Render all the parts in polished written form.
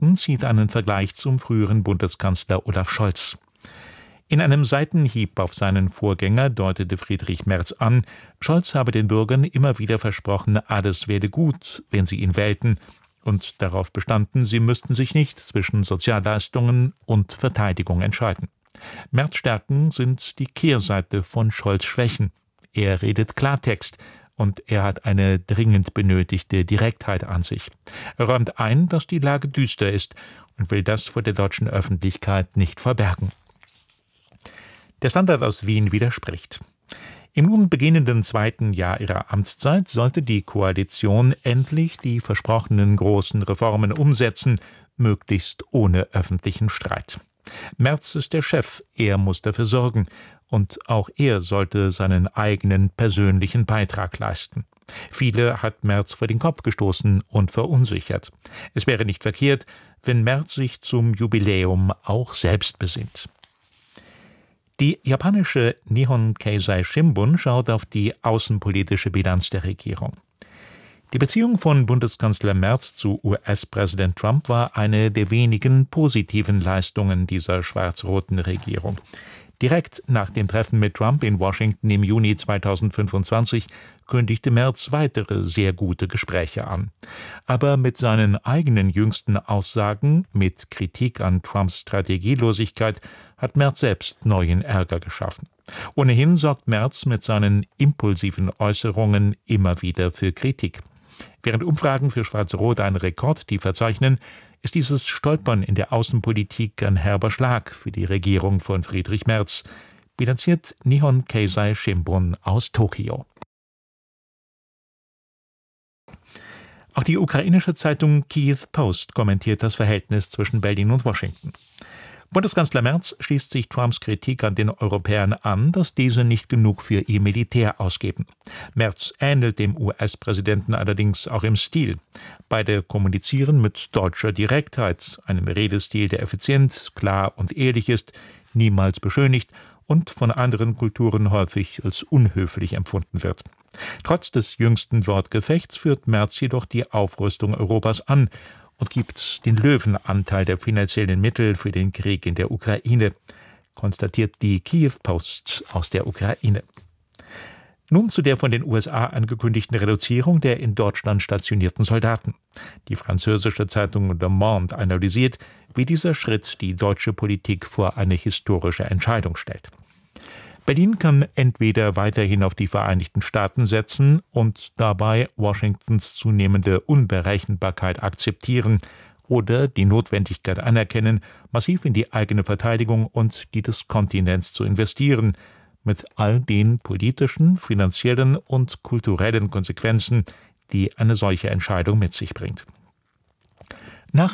Märkten zieht einen Vergleich zum früheren Bundeskanzler Olaf Scholz. In einem Seitenhieb auf seinen Vorgänger deutete Friedrich Merz an, Scholz habe den Bürgern immer wieder versprochen, alles werde gut, wenn sie ihn wählten, und darauf bestanden, sie müssten sich nicht zwischen Sozialleistungen und Verteidigung entscheiden. Merz' Stärken sind die Kehrseite von Scholz' Schwächen. Er redet Klartext und er hat eine dringend benötigte Direktheit an sich. Er räumt ein, dass die Lage düster ist und will das vor der deutschen Öffentlichkeit nicht verbergen. Der Standard aus Wien widerspricht. Im nun beginnenden zweiten Jahr ihrer Amtszeit sollte die Koalition endlich die versprochenen großen Reformen umsetzen, möglichst ohne öffentlichen Streit. Merz ist der Chef, er muss dafür sorgen, und auch er sollte seinen eigenen persönlichen Beitrag leisten. Viele hat Merz vor den Kopf gestoßen und verunsichert. Es wäre nicht verkehrt, wenn Merz sich zum Jubiläum auch selbst besinnt. Die japanische Nihon Keizai Shimbun schaut auf die außenpolitische Bilanz der Regierung. Die Beziehung von Bundeskanzler Merz zu US-Präsident Trump war eine der wenigen positiven Leistungen dieser schwarz-roten Regierung. Direkt nach dem Treffen mit Trump in Washington im Juni 2025 kündigte Merz weitere sehr gute Gespräche an. Aber mit seinen eigenen jüngsten Aussagen, mit Kritik an Trumps Strategielosigkeit, hat Merz selbst neuen Ärger geschaffen. Ohnehin sorgt Merz mit seinen impulsiven Äußerungen immer wieder für Kritik. Während Umfragen für Schwarz-Rot einen Rekordtief verzeichnen, ist dieses Stolpern in der Außenpolitik ein herber Schlag für die Regierung von Friedrich Merz, bilanziert Nihon Keizai Shimbun aus Tokio. Auch die ukrainische Zeitung Kyiv Post kommentiert das Verhältnis zwischen Berlin und Washington. Bundeskanzler Merz schließt sich Trumps Kritik an den Europäern an, dass diese nicht genug für ihr Militär ausgeben. Merz ähnelt dem US-Präsidenten allerdings auch im Stil. Beide kommunizieren mit deutscher Direktheit, einem Redestil, der effizient, klar und ehrlich ist, niemals beschönigt und von anderen Kulturen häufig als unhöflich empfunden wird. Trotz des jüngsten Wortgefechts führt Merz jedoch die Aufrüstung Europas an und gibt den Löwenanteil der finanziellen Mittel für den Krieg in der Ukraine, konstatiert die Kyiv Post aus der Ukraine. Nun zu der von den USA angekündigten Reduzierung der in Deutschland stationierten Soldaten. Die französische Zeitung Le Monde analysiert, wie dieser Schritt die deutsche Politik vor eine historische Entscheidung stellt. Berlin kann entweder weiterhin auf die Vereinigten Staaten setzen und dabei Washingtons zunehmende Unberechenbarkeit akzeptieren oder die Notwendigkeit anerkennen, massiv in die eigene Verteidigung und die des Kontinents zu investieren, mit all den politischen, finanziellen und kulturellen Konsequenzen, die eine solche Entscheidung mit sich bringt. Nach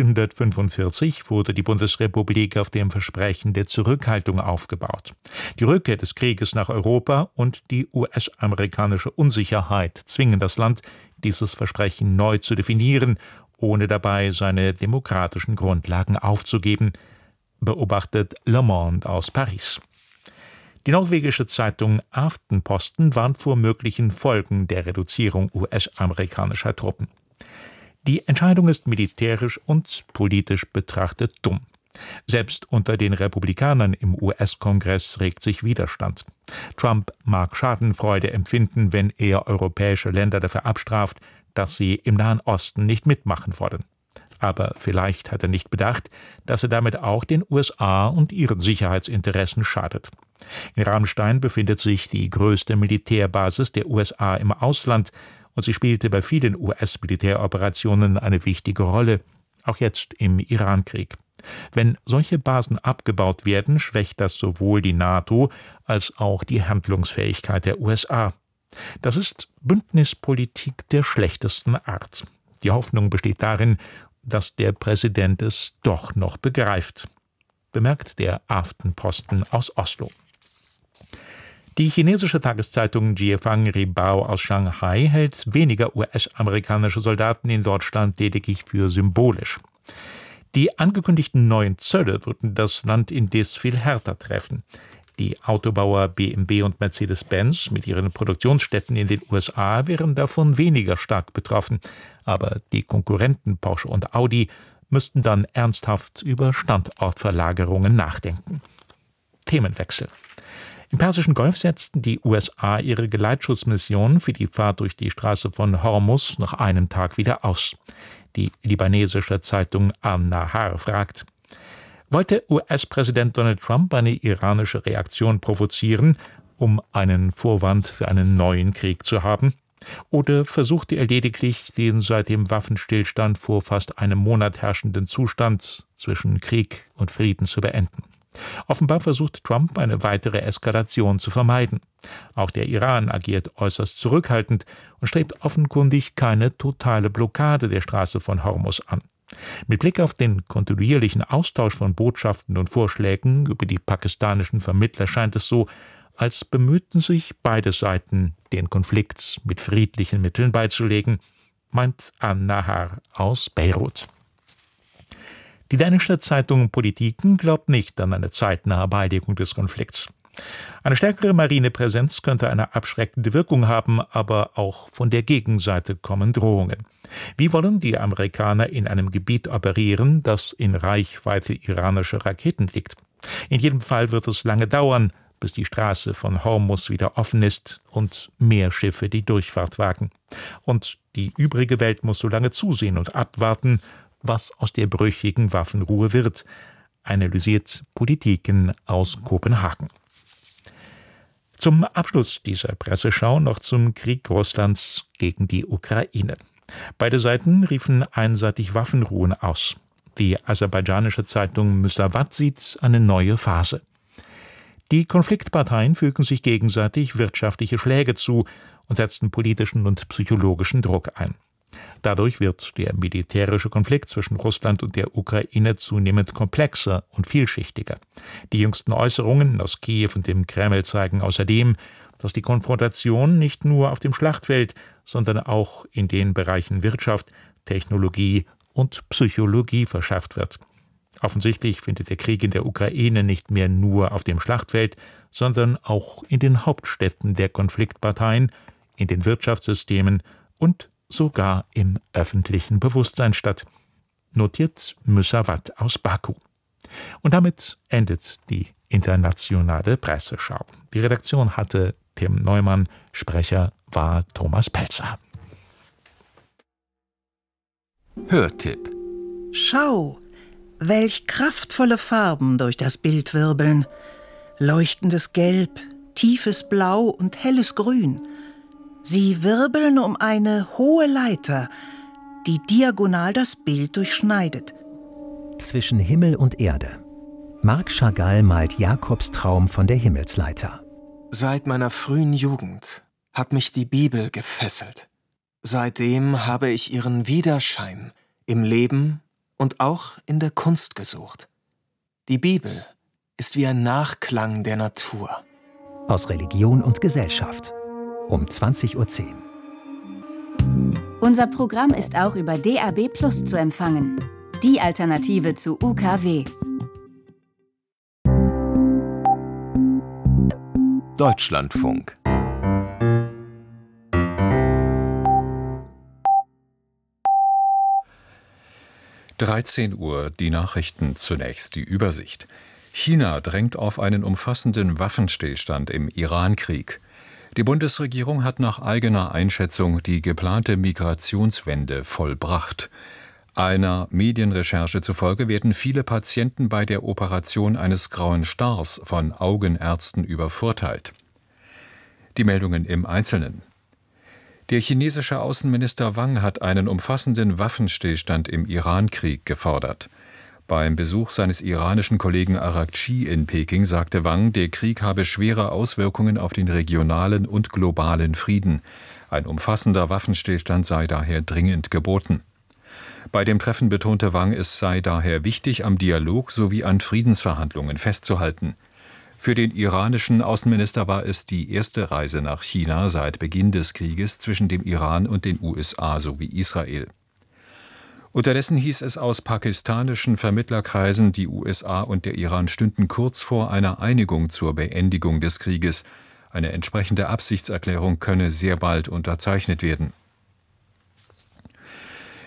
1945 wurde die Bundesrepublik auf dem Versprechen der Zurückhaltung aufgebaut. Die Rückkehr des Krieges nach Europa und die US-amerikanische Unsicherheit zwingen das Land, dieses Versprechen neu zu definieren, ohne dabei seine demokratischen Grundlagen aufzugeben, beobachtet Le Monde aus Paris. Die norwegische Zeitung Aftenposten warnt vor möglichen Folgen der Reduzierung US-amerikanischer Truppen. Die Entscheidung ist militärisch und politisch betrachtet dumm. Selbst unter den Republikanern im US-Kongress regt sich Widerstand. Trump mag Schadenfreude empfinden, wenn er europäische Länder dafür abstraft, dass sie im Nahen Osten nicht mitmachen wollen. Aber vielleicht hat er nicht bedacht, dass er damit auch den USA und ihren Sicherheitsinteressen schadet. In Ramstein befindet sich die größte Militärbasis der USA im Ausland, und sie spielte bei vielen US-Militäroperationen eine wichtige Rolle, auch jetzt im Irankrieg. Wenn solche Basen abgebaut werden, schwächt das sowohl die NATO als auch die Handlungsfähigkeit der USA. Das ist Bündnispolitik der schlechtesten Art. Die Hoffnung besteht darin, dass der Präsident es doch noch begreift, bemerkt der Aftenposten aus Oslo. Die chinesische Tageszeitung Jiefang Ribao aus Shanghai hält weniger US-amerikanische Soldaten in Deutschland lediglich für symbolisch. Die angekündigten neuen Zölle würden das Land indes viel härter treffen. Die Autobauer BMW und Mercedes-Benz mit ihren Produktionsstätten in den USA wären davon weniger stark betroffen, aber die Konkurrenten Porsche und Audi müssten dann ernsthaft über Standortverlagerungen nachdenken. Themenwechsel. Im Persischen Golf setzten die USA ihre Geleitschutzmission für die Fahrt durch die Straße von Hormuz nach einem Tag wieder aus. Die libanesische Zeitung An-Nahar fragt: Wollte US-Präsident Donald Trump eine iranische Reaktion provozieren, um einen Vorwand für einen neuen Krieg zu haben? Oder versuchte er lediglich, den seit dem Waffenstillstand vor fast einem Monat herrschenden Zustand zwischen Krieg und Frieden zu beenden? Offenbar versucht Trump, eine weitere Eskalation zu vermeiden. Auch der Iran agiert äußerst zurückhaltend und strebt offenkundig keine totale Blockade der Straße von Hormuz an. Mit Blick auf den kontinuierlichen Austausch von Botschaften und Vorschlägen über die pakistanischen Vermittler scheint es so, als bemühten sich beide Seiten, den Konflikt mit friedlichen Mitteln beizulegen, meint An-Nahar aus Beirut. Die dänische Zeitung Politiken glaubt nicht an eine zeitnahe Beilegung des Konflikts. Eine stärkere Marinepräsenz könnte eine abschreckende Wirkung haben, aber auch von der Gegenseite kommen Drohungen. Wie wollen die Amerikaner in einem Gebiet operieren, das in Reichweite iranischer Raketen liegt? In jedem Fall wird es lange dauern, bis die Straße von Hormuz wieder offen ist und mehr Schiffe die Durchfahrt wagen. Und die übrige Welt muss so lange zusehen und abwarten, was aus der brüchigen Waffenruhe wird, analysiert Politiken aus Kopenhagen. Zum Abschluss dieser Presseschau noch zum Krieg Russlands gegen die Ukraine. Beide Seiten riefen einseitig Waffenruhen aus. Die aserbaidschanische Zeitung Müsavat sieht eine neue Phase. Die Konfliktparteien fügen sich gegenseitig wirtschaftliche Schläge zu und setzten politischen und psychologischen Druck ein. Dadurch wird der militärische Konflikt zwischen Russland und der Ukraine zunehmend komplexer und vielschichtiger. Die jüngsten Äußerungen aus Kiew und dem Kreml zeigen außerdem, dass die Konfrontation nicht nur auf dem Schlachtfeld, sondern auch in den Bereichen Wirtschaft, Technologie und Psychologie verschärft wird. Offensichtlich findet der Krieg in der Ukraine nicht mehr nur auf dem Schlachtfeld, sondern auch in den Hauptstädten der Konfliktparteien, in den Wirtschaftssystemen und sogar im öffentlichen Bewusstsein statt, notiert Müsavat aus Baku. Und damit endet die internationale Presseschau. Die Redaktion hatte Tim Neumann, Sprecher war Thomas Pelzer. Hörtipp: Schau, welch kraftvolle Farben durch das Bild wirbeln. Leuchtendes Gelb, tiefes Blau und helles Grün. Sie wirbeln um eine hohe Leiter, die diagonal das Bild durchschneidet. Zwischen Himmel und Erde. Marc Chagall malt Jakobs Traum von der Himmelsleiter. Seit meiner frühen Jugend hat mich die Bibel gefesselt. Seitdem habe ich ihren Widerschein im Leben und auch in der Kunst gesucht. Die Bibel ist wie ein Nachklang der Natur. Aus Religion und Gesellschaft. Um 20:10 Uhr. Unser Programm ist auch über DAB+ zu empfangen. Die Alternative zu UKW. Deutschlandfunk. Uhr, die Nachrichten zunächst, die Übersicht. China drängt auf einen umfassenden Waffenstillstand im Iran-Krieg. Die Bundesregierung hat nach eigener Einschätzung die geplante Migrationswende vollbracht. Einer Medienrecherche zufolge werden viele Patienten bei der Operation eines grauen Stars von Augenärzten übervorteilt. Die Meldungen im Einzelnen. Der chinesische Außenminister Wang hat einen umfassenden Waffenstillstand im Iran-Krieg gefordert. Beim Besuch seines iranischen Kollegen Araghchi in Peking sagte Wang, der Krieg habe schwere Auswirkungen auf den regionalen und globalen Frieden. Ein umfassender Waffenstillstand sei daher dringend geboten. Bei dem Treffen betonte Wang, es sei daher wichtig, am Dialog sowie an Friedensverhandlungen festzuhalten. Für den iranischen Außenminister war es die erste Reise nach China seit Beginn des Krieges zwischen dem Iran und den USA sowie Israel. Unterdessen hieß es aus pakistanischen Vermittlerkreisen, die USA und der Iran stünden kurz vor einer Einigung zur Beendigung des Krieges. Eine entsprechende Absichtserklärung könne sehr bald unterzeichnet werden.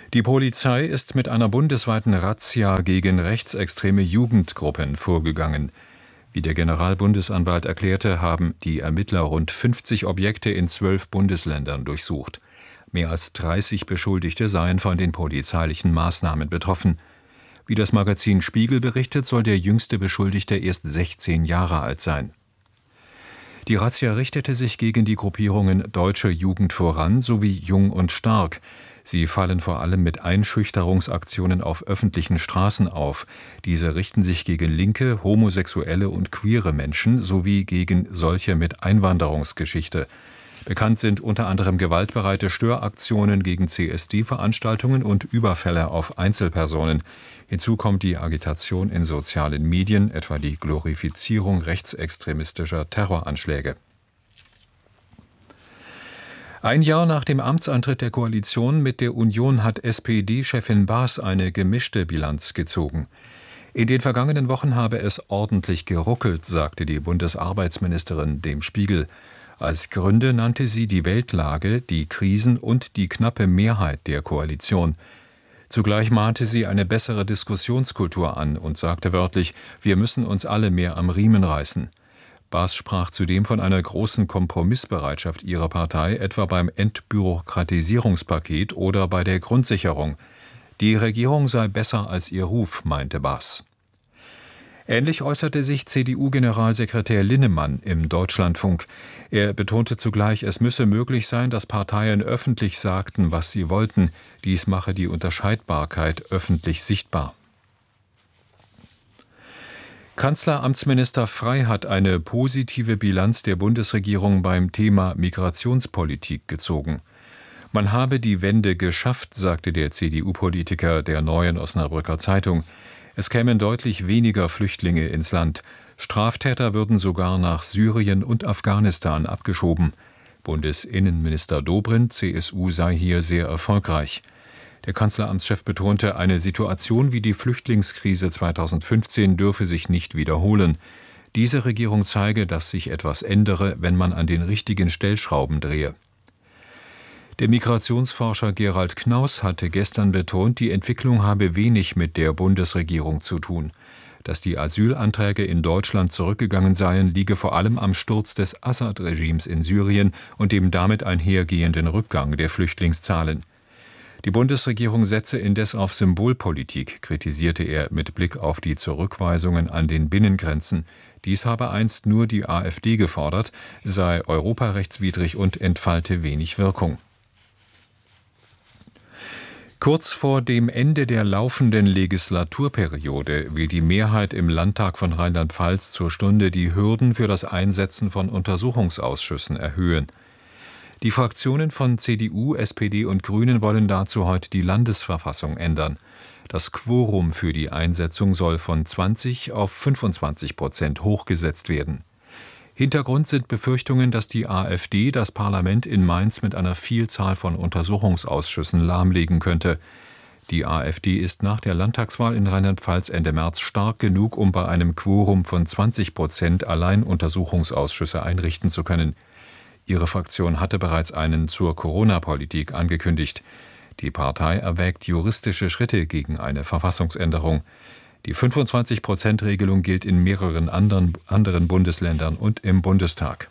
Die Polizei ist mit einer bundesweiten Razzia gegen rechtsextreme Jugendgruppen vorgegangen. Wie der Generalbundesanwalt erklärte, haben die Ermittler rund 50 Objekte in 12 Bundesländern durchsucht. Mehr als 30 Beschuldigte seien von den polizeilichen Maßnahmen betroffen. Wie das Magazin Spiegel berichtet, soll der jüngste Beschuldigte erst 16 Jahre alt sein. Die Razzia richtete sich gegen die Gruppierungen Deutsche Jugend voran sowie Jung und Stark. Sie fallen vor allem mit Einschüchterungsaktionen auf öffentlichen Straßen auf. Diese richten sich gegen linke, homosexuelle und queere Menschen sowie gegen solche mit Einwanderungsgeschichte. Bekannt sind unter anderem gewaltbereite Störaktionen gegen CSD-Veranstaltungen und Überfälle auf Einzelpersonen. Hinzu kommt die Agitation in sozialen Medien, etwa die Glorifizierung rechtsextremistischer Terroranschläge. Ein Jahr nach dem Amtsantritt der Koalition mit der Union hat SPD-Chefin Baas eine gemischte Bilanz gezogen. In den vergangenen Wochen habe es ordentlich geruckelt, sagte die Bundesarbeitsministerin dem Spiegel. Als Gründe nannte sie die Weltlage, die Krisen und die knappe Mehrheit der Koalition. Zugleich mahnte sie eine bessere Diskussionskultur an und sagte wörtlich, wir müssen uns alle mehr am Riemen reißen. Baas sprach zudem von einer großen Kompromissbereitschaft ihrer Partei, etwa beim Entbürokratisierungspaket oder bei der Grundsicherung. Die Regierung sei besser als ihr Ruf, meinte Baas. Ähnlich äußerte sich CDU-Generalsekretär Linnemann im Deutschlandfunk. Er betonte zugleich, es müsse möglich sein, dass Parteien öffentlich sagten, was sie wollten. Dies mache die Unterscheidbarkeit öffentlich sichtbar. Kanzleramtsminister Frey hat eine positive Bilanz der Bundesregierung beim Thema Migrationspolitik gezogen. Man habe die Wende geschafft, sagte der CDU-Politiker der Neuen Osnabrücker Zeitung. Es kämen deutlich weniger Flüchtlinge ins Land. Straftäter würden sogar nach Syrien und Afghanistan abgeschoben. Bundesinnenminister Dobrindt, CSU, sei hier sehr erfolgreich. Der Kanzleramtschef betonte, eine Situation wie die Flüchtlingskrise 2015 dürfe sich nicht wiederholen. Diese Regierung zeige, dass sich etwas ändere, wenn man an den richtigen Stellschrauben drehe. Der Migrationsforscher Gerald Knaus hatte gestern betont, die Entwicklung habe wenig mit der Bundesregierung zu tun. Dass die Asylanträge in Deutschland zurückgegangen seien, liege vor allem am Sturz des Assad-Regimes in Syrien und dem damit einhergehenden Rückgang der Flüchtlingszahlen. Die Bundesregierung setze indes auf Symbolpolitik, kritisierte er mit Blick auf die Zurückweisungen an den Binnengrenzen. Dies habe einst nur die AfD gefordert, sei europarechtswidrig und entfalte wenig Wirkung. Kurz vor dem Ende der laufenden Legislaturperiode will die Mehrheit im Landtag von Rheinland-Pfalz zur Stunde die Hürden für das Einsetzen von Untersuchungsausschüssen erhöhen. Die Fraktionen von CDU, SPD und Grünen wollen dazu heute die Landesverfassung ändern. Das Quorum für die Einsetzung soll von 20 auf 25% hochgesetzt werden. Hintergrund sind Befürchtungen, dass die AfD das Parlament in Mainz mit einer Vielzahl von Untersuchungsausschüssen lahmlegen könnte. Die AfD ist nach der Landtagswahl in Rheinland-Pfalz Ende März stark genug, um bei einem Quorum von 20% allein Untersuchungsausschüsse einrichten zu können. Ihre Fraktion hatte bereits einen zur Corona-Politik angekündigt. Die Partei erwägt juristische Schritte gegen eine Verfassungsänderung. Die 25%-Regelung gilt in mehreren anderen Bundesländern und im Bundestag.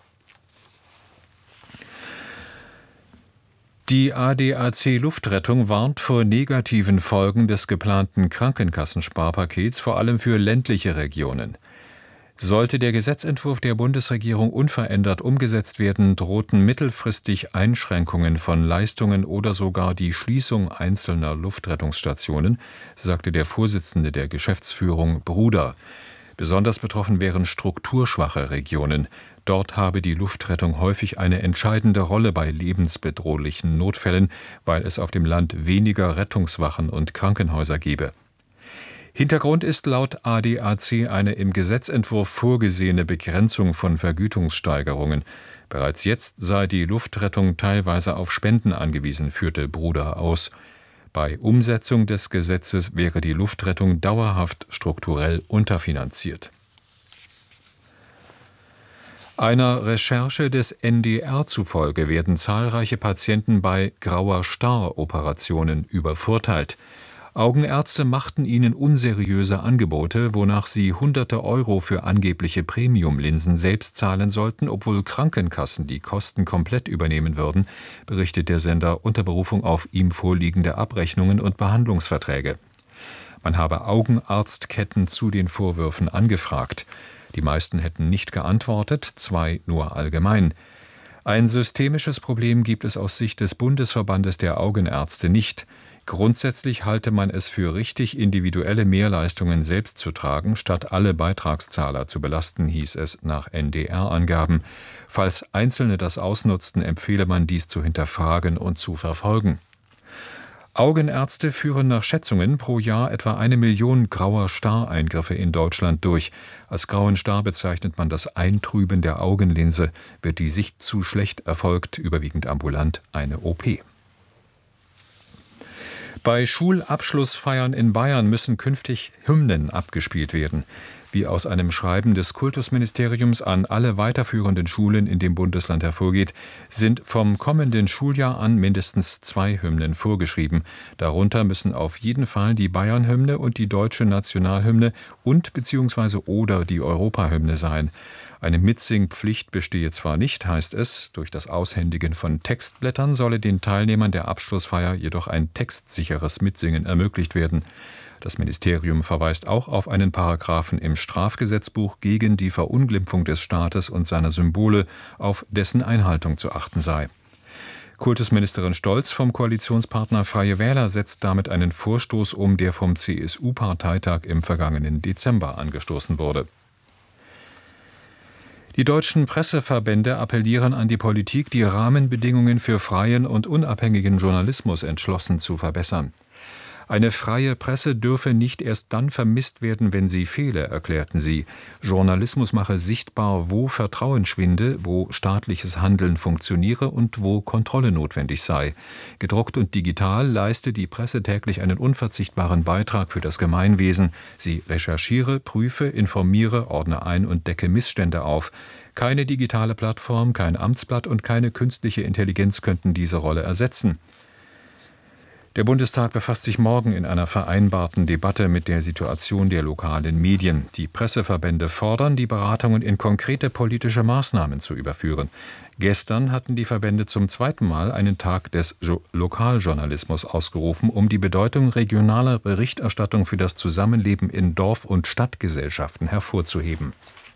Die ADAC Luftrettung warnt vor negativen Folgen des geplanten Krankenkassensparpakets, vor allem für ländliche Regionen. Sollte der Gesetzentwurf der Bundesregierung unverändert umgesetzt werden, drohten mittelfristig Einschränkungen von Leistungen oder sogar die Schließung einzelner Luftrettungsstationen, sagte der Vorsitzende der Geschäftsführung Bruder. Besonders betroffen wären strukturschwache Regionen. Dort habe die Luftrettung häufig eine entscheidende Rolle bei lebensbedrohlichen Notfällen, weil es auf dem Land weniger Rettungswachen und Krankenhäuser gebe. Hintergrund ist laut ADAC eine im Gesetzentwurf vorgesehene Begrenzung von Vergütungssteigerungen. Bereits jetzt sei die Luftrettung teilweise auf Spenden angewiesen, führte Bruder aus. Bei Umsetzung des Gesetzes wäre die Luftrettung dauerhaft strukturell unterfinanziert. Einer Recherche des NDR zufolge werden zahlreiche Patienten bei grauer Star-Operationen übervorteilt. Augenärzte machten ihnen unseriöse Angebote, wonach sie Hunderte Euro für angebliche Premium-Linsen selbst zahlen sollten, obwohl Krankenkassen die Kosten komplett übernehmen würden, berichtet der Sender unter Berufung auf ihm vorliegende Abrechnungen und Behandlungsverträge. Man habe Augenarztketten zu den Vorwürfen angefragt. Die meisten hätten nicht geantwortet, 2 nur allgemein. Ein systemisches Problem gibt es aus Sicht des Bundesverbandes der Augenärzte nicht. Grundsätzlich halte man es für richtig, individuelle Mehrleistungen selbst zu tragen, statt alle Beitragszahler zu belasten, hieß es nach NDR-Angaben. Falls Einzelne das ausnutzten, empfehle man dies zu hinterfragen und zu verfolgen. Augenärzte führen nach Schätzungen pro Jahr etwa 1 Million grauer Star-Eingriffe in Deutschland durch. Als grauen Star bezeichnet man das Eintrüben der Augenlinse. Wird die Sicht zu schlecht, erfolgt überwiegend ambulant eine OP. Bei Schulabschlussfeiern in Bayern müssen künftig Hymnen abgespielt werden. Wie aus einem Schreiben des Kultusministeriums an alle weiterführenden Schulen in dem Bundesland hervorgeht, sind vom kommenden Schuljahr an mindestens 2 Hymnen vorgeschrieben. Darunter müssen auf jeden Fall die Bayern-Hymne und die deutsche Nationalhymne und bzw. oder die Europahymne sein. Eine Mitsingpflicht bestehe zwar nicht, heißt es, durch das Aushändigen von Textblättern solle den Teilnehmern der Abschlussfeier jedoch ein textsicheres Mitsingen ermöglicht werden. Das Ministerium verweist auch auf einen Paragraphen im Strafgesetzbuch gegen die Verunglimpfung des Staates und seiner Symbole, auf dessen Einhaltung zu achten sei. Kultusministerin Stolz vom Koalitionspartner Freie Wähler setzt damit einen Vorstoß um, der vom CSU-Parteitag im vergangenen Dezember angestoßen wurde. Die deutschen Presseverbände appellieren an die Politik, die Rahmenbedingungen für freien und unabhängigen Journalismus entschlossen zu verbessern. Eine freie Presse dürfe nicht erst dann vermisst werden, wenn sie fehle, erklärten sie. Journalismus mache sichtbar, wo Vertrauen schwinde, wo staatliches Handeln funktioniere und wo Kontrolle notwendig sei. Gedruckt und digital leiste die Presse täglich einen unverzichtbaren Beitrag für das Gemeinwesen. Sie recherchiere, prüfe, informiere, ordne ein und decke Missstände auf. Keine digitale Plattform, kein Amtsblatt und keine künstliche Intelligenz könnten diese Rolle ersetzen. Der Bundestag befasst sich morgen in einer vereinbarten Debatte mit der Situation der lokalen Medien. Die Presseverbände fordern, die Beratungen in konkrete politische Maßnahmen zu überführen. Gestern hatten die Verbände zum 2. Mal einen Tag des Lokaljournalismus ausgerufen, um die Bedeutung regionaler Berichterstattung für das Zusammenleben in Dorf- und Stadtgesellschaften hervorzuheben.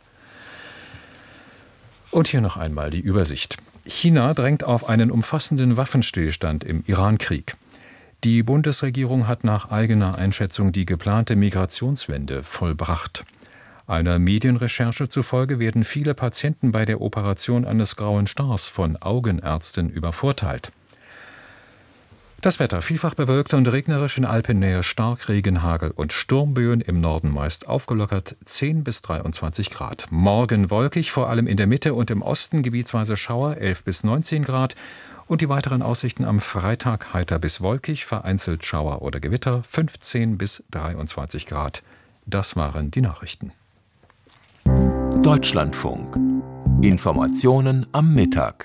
Und hier noch einmal die Übersicht. China drängt auf einen umfassenden Waffenstillstand im Irankrieg. Die Bundesregierung hat nach eigener Einschätzung die geplante Migrationswende vollbracht. Einer Medienrecherche zufolge werden viele Patienten bei der Operation eines grauen Stars von Augenärzten übervorteilt. Das Wetter vielfach bewölkt und regnerisch, in Alpennähe Starkregen, Hagel und Sturmböen, im Norden meist aufgelockert 10 bis 23 Grad. Morgen wolkig, vor allem in der Mitte und im Osten gebietsweise Schauer 11 bis 19 Grad. Und die weiteren Aussichten am Freitag heiter bis wolkig, vereinzelt Schauer oder Gewitter 15 bis 23 Grad. Das waren die Nachrichten. Deutschlandfunk. Informationen am Mittag.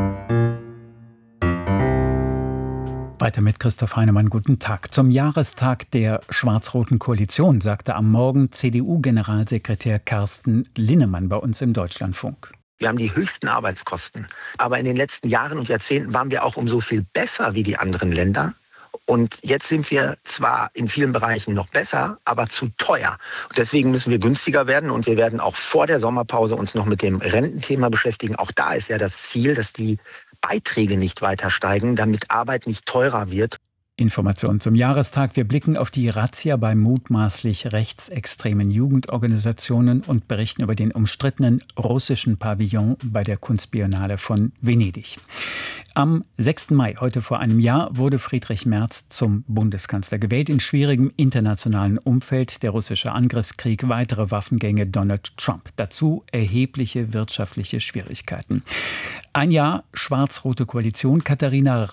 Weiter mit Christoph Heinemann, guten Tag. Zum Jahrestag der schwarz-roten Koalition sagte am Morgen CDU-Generalsekretär Carsten Linnemann bei uns im Deutschlandfunk. Wir haben die höchsten Arbeitskosten. Aber in den letzten Jahren und Jahrzehnten waren wir auch umso viel besser wie die anderen Länder. Und jetzt sind wir zwar in vielen Bereichen noch besser, aber zu teuer. Und deswegen müssen wir günstiger werden. Und wir werden auch vor der Sommerpause uns noch mit dem Rententhema beschäftigen. Auch da ist ja das Ziel, dass die Beiträge nicht weiter steigen, damit Arbeit nicht teurer wird. Informationen zum Jahrestag. Wir blicken auf die Razzia bei mutmaßlich rechtsextremen Jugendorganisationen und berichten über den umstrittenen russischen Pavillon bei der Kunstbiennale von Venedig. Am 6. Mai, heute vor einem Jahr, wurde Friedrich Merz zum Bundeskanzler gewählt. In schwierigem internationalen Umfeld der russische Angriffskrieg, weitere Waffengänge Donald Trump. Dazu erhebliche wirtschaftliche Schwierigkeiten. Ein Jahr schwarz-rote Koalition. Katharina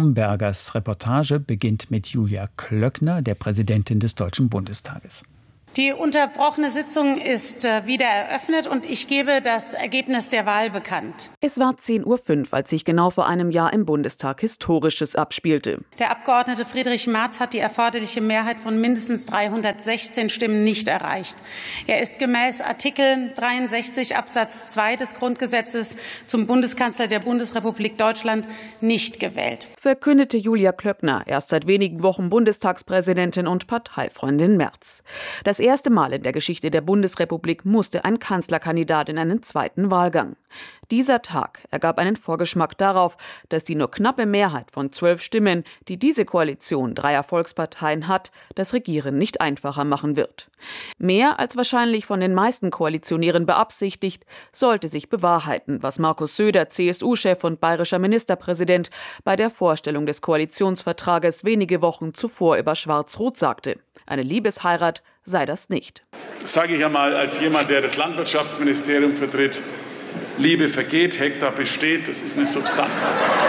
Hambergers Reportage beginnt mit Julia Klöckner, der Präsidentin des Deutschen Bundestages. Die unterbrochene Sitzung ist wieder eröffnet und ich gebe das Ergebnis der Wahl bekannt. Es war 10:05 Uhr, als sich genau vor einem Jahr im Bundestag Historisches abspielte. Der Abgeordnete Friedrich Merz hat die erforderliche Mehrheit von mindestens 316 Stimmen nicht erreicht. Er ist gemäß Artikel 63 Absatz 2 des Grundgesetzes zum Bundeskanzler der Bundesrepublik Deutschland nicht gewählt. Verkündete Julia Klöckner, erst seit wenigen Wochen Bundestagspräsidentin und Parteifreundin Merz. Das erste Mal in der Geschichte der Bundesrepublik musste ein Kanzlerkandidat in einen zweiten Wahlgang. Dieser Tag ergab einen Vorgeschmack darauf, dass die nur knappe Mehrheit von 12 Stimmen, die diese Koalition dreier Volksparteien hat, das Regieren nicht einfacher machen wird. Mehr als wahrscheinlich von den meisten Koalitionären beabsichtigt, sollte sich bewahrheiten, was Markus Söder, CSU-Chef und bayerischer Ministerpräsident, bei der Vorstellung des Koalitionsvertrages wenige Wochen zuvor über Schwarz-Rot sagte. Eine Liebesheirat sei das nicht. Das sage ich einmal als jemand, der das Landwirtschaftsministerium vertritt. Liebe vergeht, Hektar besteht, das ist eine Substanz.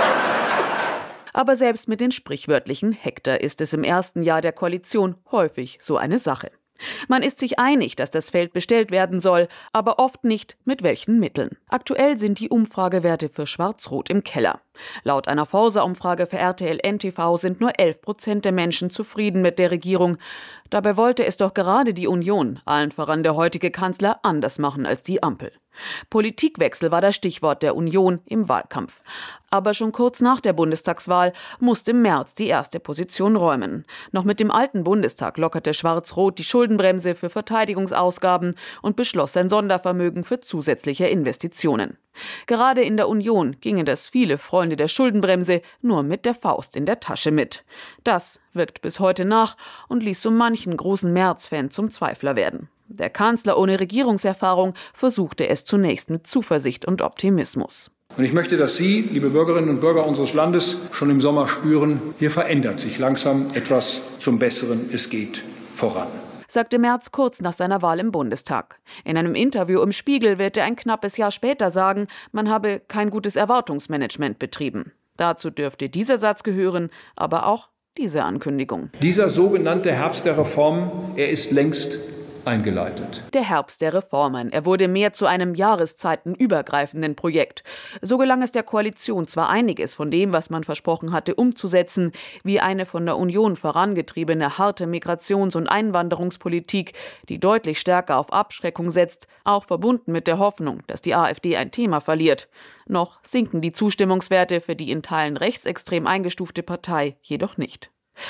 Aber selbst mit den sprichwörtlichen Hektar ist es im ersten Jahr der Koalition häufig so eine Sache. Man ist sich einig, dass das Feld bestellt werden soll, aber oft nicht, mit welchen Mitteln. Aktuell sind die Umfragewerte für Schwarz-Rot im Keller. Laut einer Forsa-Umfrage für RTL-NTV sind nur 11% der Menschen zufrieden mit der Regierung. Dabei wollte es doch gerade die Union, allen voran der heutige Kanzler, anders machen als die Ampel. Politikwechsel war das Stichwort der Union im Wahlkampf. Aber schon kurz nach der Bundestagswahl musste Merz die erste Position räumen. Noch mit dem alten Bundestag lockerte Schwarz-Rot die Schuldenbremse für Verteidigungsausgaben und beschloss sein Sondervermögen für zusätzliche Investitionen. Gerade in der Union gingen das viele Freunde der Schuldenbremse nur mit der Faust in der Tasche mit. Das wirkt bis heute nach und ließ so manchen großen Merz-Fan zum Zweifler werden. Der Kanzler ohne Regierungserfahrung versuchte es zunächst mit Zuversicht und Optimismus. Und ich möchte, dass Sie, liebe Bürgerinnen und Bürger unseres Landes, schon im Sommer spüren, hier verändert sich langsam etwas zum Besseren. Es geht voran, sagte Merz kurz nach seiner Wahl im Bundestag. In einem Interview im Spiegel wird er ein knappes Jahr später sagen, man habe kein gutes Erwartungsmanagement betrieben. Dazu dürfte dieser Satz gehören, aber auch diese Ankündigung. Dieser sogenannte Herbst der Reformen, er ist längst eingeleitet. Der Herbst der Reformen. Er wurde mehr zu einem jahreszeitenübergreifenden Projekt. So gelang es der Koalition zwar einiges von dem, was man versprochen hatte, umzusetzen, wie eine von der Union vorangetriebene harte Migrations- und Einwanderungspolitik, die deutlich stärker auf Abschreckung setzt, auch verbunden mit der Hoffnung, dass die AfD ein Thema verliert. Noch sinken die Zustimmungswerte für die in Teilen rechtsextrem eingestufte Partei jedoch nicht.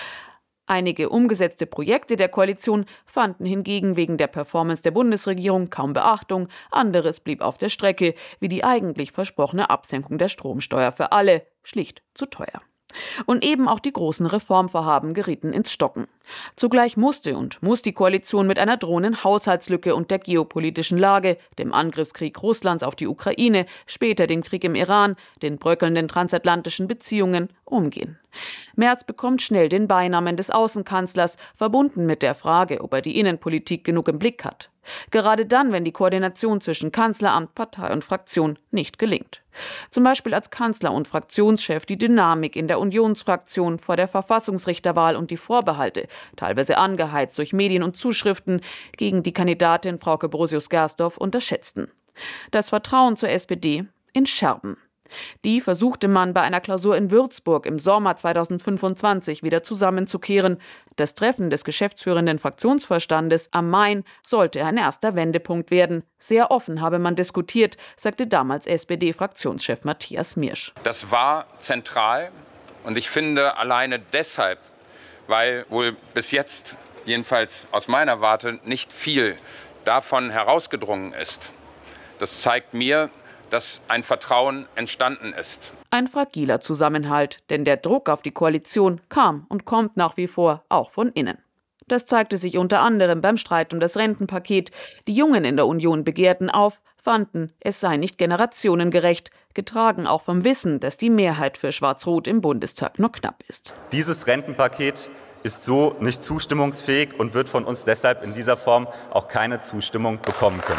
Einige umgesetzte Projekte der Koalition fanden hingegen wegen der Performance der Bundesregierung kaum Beachtung. Anderes blieb auf der Strecke, wie die eigentlich versprochene Absenkung der Stromsteuer für alle, schlicht zu teuer. Und eben auch die großen Reformvorhaben gerieten ins Stocken. Zugleich musste und muss die Koalition mit einer drohenden Haushaltslücke und der geopolitischen Lage, dem Angriffskrieg Russlands auf die Ukraine, später dem Krieg im Iran, den bröckelnden transatlantischen Beziehungen umgehen. Merz bekommt schnell den Beinamen des Außenkanzlers, verbunden mit der Frage, ob er die Innenpolitik genug im Blick hat. Gerade dann, wenn die Koordination zwischen Kanzleramt, Partei und Fraktion nicht gelingt. Zum Beispiel als Kanzler und Fraktionschef die Dynamik in der Unionsfraktion vor der Verfassungsrichterwahl und die Vorbehalte, teilweise angeheizt durch Medien und Zuschriften, gegen die Kandidatin Frauke Brosius-Gersdorf unterschätzten. Das Vertrauen zur SPD in Scherben. Die versuchte man bei einer Klausur in Würzburg im Sommer 2025 wieder zusammenzukehren. Das Treffen des geschäftsführenden Fraktionsvorstandes am Main sollte ein erster Wendepunkt werden. Sehr offen habe man diskutiert, sagte damals SPD-Fraktionschef Matthias Miersch. Das war zentral und ich finde alleine deshalb, weil wohl bis jetzt, jedenfalls aus meiner Warte, nicht viel davon herausgedrungen ist. Das zeigt mir, dass ein Vertrauen entstanden ist. Ein fragiler Zusammenhalt, denn der Druck auf die Koalition kam und kommt nach wie vor auch von innen. Das zeigte sich unter anderem beim Streit um das Rentenpaket. Die Jungen in der Union begehrten auf, fanden, es sei nicht generationengerecht, getragen auch vom Wissen, dass die Mehrheit für Schwarz-Rot im Bundestag nur knapp ist. Dieses Rentenpaket ist so nicht zustimmungsfähig und wird von uns deshalb in dieser Form auch keine Zustimmung bekommen können.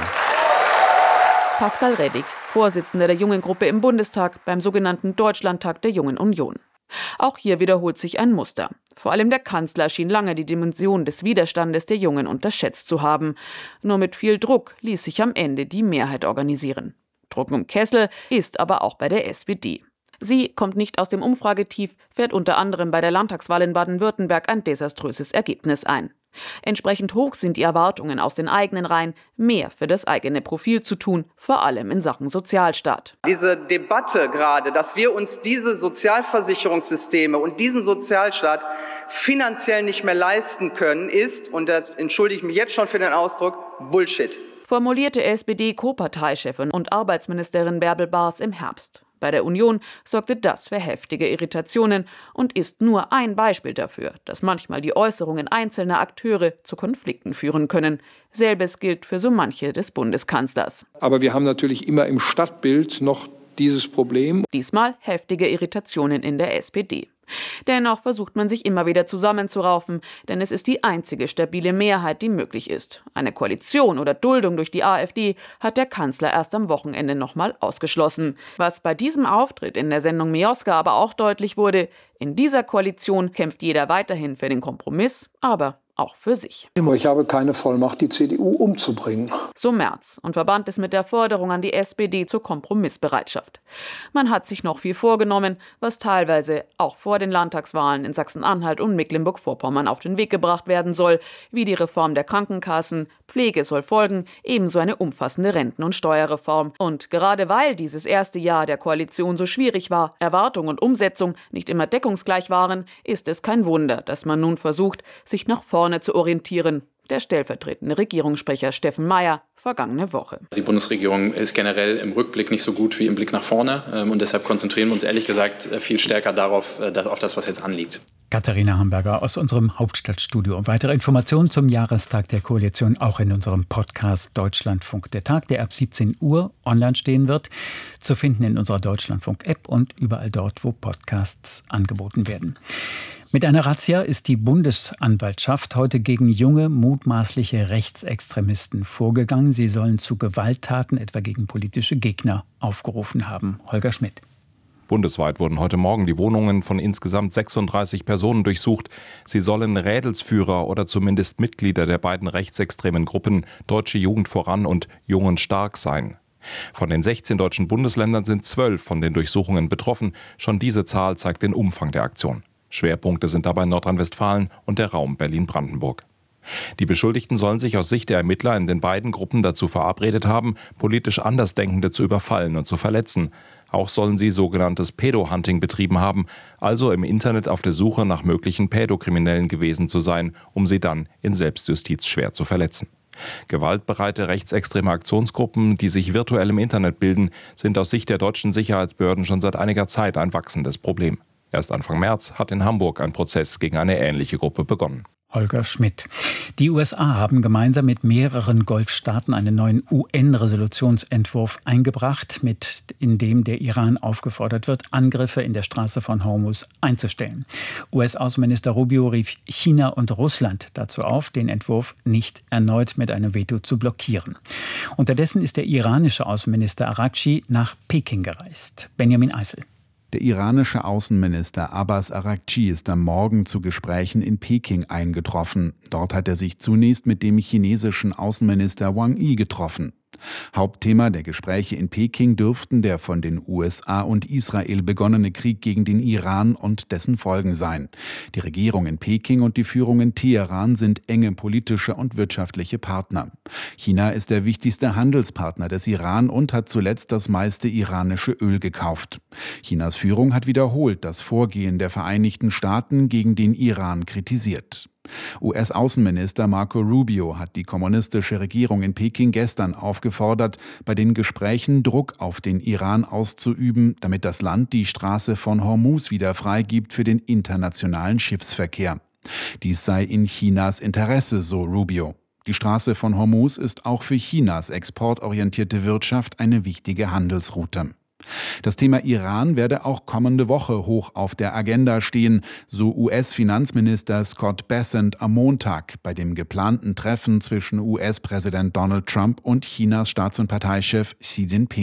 Pascal Reddig, Vorsitzender der Jungen Gruppe im Bundestag beim sogenannten Deutschlandtag der Jungen Union. Auch hier wiederholt sich ein Muster. Vor allem der Kanzler schien lange die Dimension des Widerstandes der Jungen unterschätzt zu haben. Nur mit viel Druck ließ sich am Ende die Mehrheit organisieren. Druck um Kessel ist aber auch bei der SPD. Sie kommt nicht aus dem Umfragetief, fährt unter anderem bei der Landtagswahl in Baden-Württemberg ein desaströses Ergebnis ein. Entsprechend hoch sind die Erwartungen aus den eigenen Reihen, mehr für das eigene Profil zu tun, vor allem in Sachen Sozialstaat. Diese Debatte gerade, dass wir uns diese Sozialversicherungssysteme und diesen Sozialstaat finanziell nicht mehr leisten können, ist, und da entschuldige ich mich jetzt schon für den Ausdruck, Bullshit. Formulierte SPD-Co-Parteichefin und Arbeitsministerin Bärbel Baas im Herbst. Bei der Union sorgte das für heftige Irritationen und ist nur ein Beispiel dafür, dass manchmal die Äußerungen einzelner Akteure zu Konflikten führen können. Selbes gilt für so manche des Bundeskanzlers. Aber wir haben natürlich immer im Stadtbild noch dieses Problem. Diesmal heftige Irritationen in der SPD. Dennoch versucht man sich immer wieder zusammenzuraufen, denn es ist die einzige stabile Mehrheit, die möglich ist. Eine Koalition oder Duldung durch die AfD hat der Kanzler erst am Wochenende nochmal ausgeschlossen. Was bei diesem Auftritt in der Sendung Mioska aber auch deutlich wurde, in dieser Koalition kämpft jeder weiterhin für den Kompromiss, aber auch für sich. Ich habe keine Vollmacht, die CDU umzubringen. So Merz und verband es mit der Forderung an die SPD zur Kompromissbereitschaft. Man hat sich noch viel vorgenommen, was teilweise auch vor den Landtagswahlen in Sachsen-Anhalt und Mecklenburg-Vorpommern auf den Weg gebracht werden soll, wie die Reform der Krankenkassen, Pflege soll folgen, ebenso eine umfassende Renten- und Steuerreform. Und gerade weil dieses erste Jahr der Koalition so schwierig war, Erwartung und Umsetzung nicht immer deckungsgleich waren, ist es kein Wunder, dass man nun versucht, sich nach vorne zu orientieren. Der stellvertretende Regierungssprecher Steffen Mayer vergangene Woche. Die Bundesregierung ist generell im Rückblick nicht so gut wie im Blick nach vorne. Und deshalb konzentrieren wir uns ehrlich gesagt viel stärker darauf, auf das, was jetzt anliegt. Katharina Hamburger aus unserem Hauptstadtstudio. Weitere Informationen zum Jahrestag der Koalition auch in unserem Podcast Deutschlandfunk. Der Tag, der ab 17 Uhr online stehen wird, zu finden in unserer Deutschlandfunk-App und überall dort, wo Podcasts angeboten werden. Mit einer Razzia ist die Bundesanwaltschaft heute gegen junge, mutmaßliche Rechtsextremisten vorgegangen. Sie sollen zu Gewalttaten, etwa gegen politische Gegner, aufgerufen haben. Holger Schmidt. Bundesweit wurden heute Morgen die Wohnungen von insgesamt 36 Personen durchsucht. Sie sollen Rädelsführer oder zumindest Mitglieder der beiden rechtsextremen Gruppen Deutsche Jugend voran und Jungen stark sein. Von den 16 deutschen Bundesländern sind 12 von den Durchsuchungen betroffen. Schon diese Zahl zeigt den Umfang der Aktion. Schwerpunkte sind dabei Nordrhein-Westfalen und der Raum Berlin-Brandenburg. Die Beschuldigten sollen sich aus Sicht der Ermittler in den beiden Gruppen dazu verabredet haben, politisch Andersdenkende zu überfallen und zu verletzen. Auch sollen sie sogenanntes Pädo-Hunting betrieben haben, also im Internet auf der Suche nach möglichen Pädokriminellen gewesen zu sein, um sie dann in Selbstjustiz schwer zu verletzen. Gewaltbereite rechtsextreme Aktionsgruppen, die sich virtuell im Internet bilden, sind aus Sicht der deutschen Sicherheitsbehörden schon seit einiger Zeit ein wachsendes Problem. Erst Anfang März hat in Hamburg ein Prozess gegen eine ähnliche Gruppe begonnen. Holger Schmidt. Die USA haben gemeinsam mit mehreren Golfstaaten einen neuen UN-Resolutionsentwurf eingebracht, in dem der Iran aufgefordert wird, Angriffe in der Straße von Hormuz einzustellen. US-Außenminister Rubio rief China und Russland dazu auf, den Entwurf nicht erneut mit einem Veto zu blockieren. Unterdessen ist der iranische Außenminister Araghchi nach Peking gereist. Benjamin Eisel. Der iranische Außenminister Abbas Araghchi ist am Morgen zu Gesprächen in Peking eingetroffen. Dort hat er sich zunächst mit dem chinesischen Außenminister Wang Yi getroffen. Hauptthema der Gespräche in Peking dürften der von den USA und Israel begonnene Krieg gegen den Iran und dessen Folgen sein. Die Regierung in Peking und die Führung in Teheran sind enge politische und wirtschaftliche Partner. China ist der wichtigste Handelspartner des Iran und hat zuletzt das meiste iranische Öl gekauft. Chinas Führung hat wiederholt das Vorgehen der Vereinigten Staaten gegen den Iran kritisiert. US-Außenminister Marco Rubio hat die kommunistische Regierung in Peking gestern aufgefordert, bei den Gesprächen Druck auf den Iran auszuüben, damit das Land die Straße von Hormuz wieder freigibt für den internationalen Schiffsverkehr. Dies sei in Chinas Interesse, so Rubio. Die Straße von Hormuz ist auch für Chinas exportorientierte Wirtschaft eine wichtige Handelsroute. Das Thema Iran werde auch kommende Woche hoch auf der Agenda stehen, so US-Finanzminister Scott Bessent am Montag bei dem geplanten Treffen zwischen US-Präsident Donald Trump und Chinas Staats- und Parteichef Xi Jinping.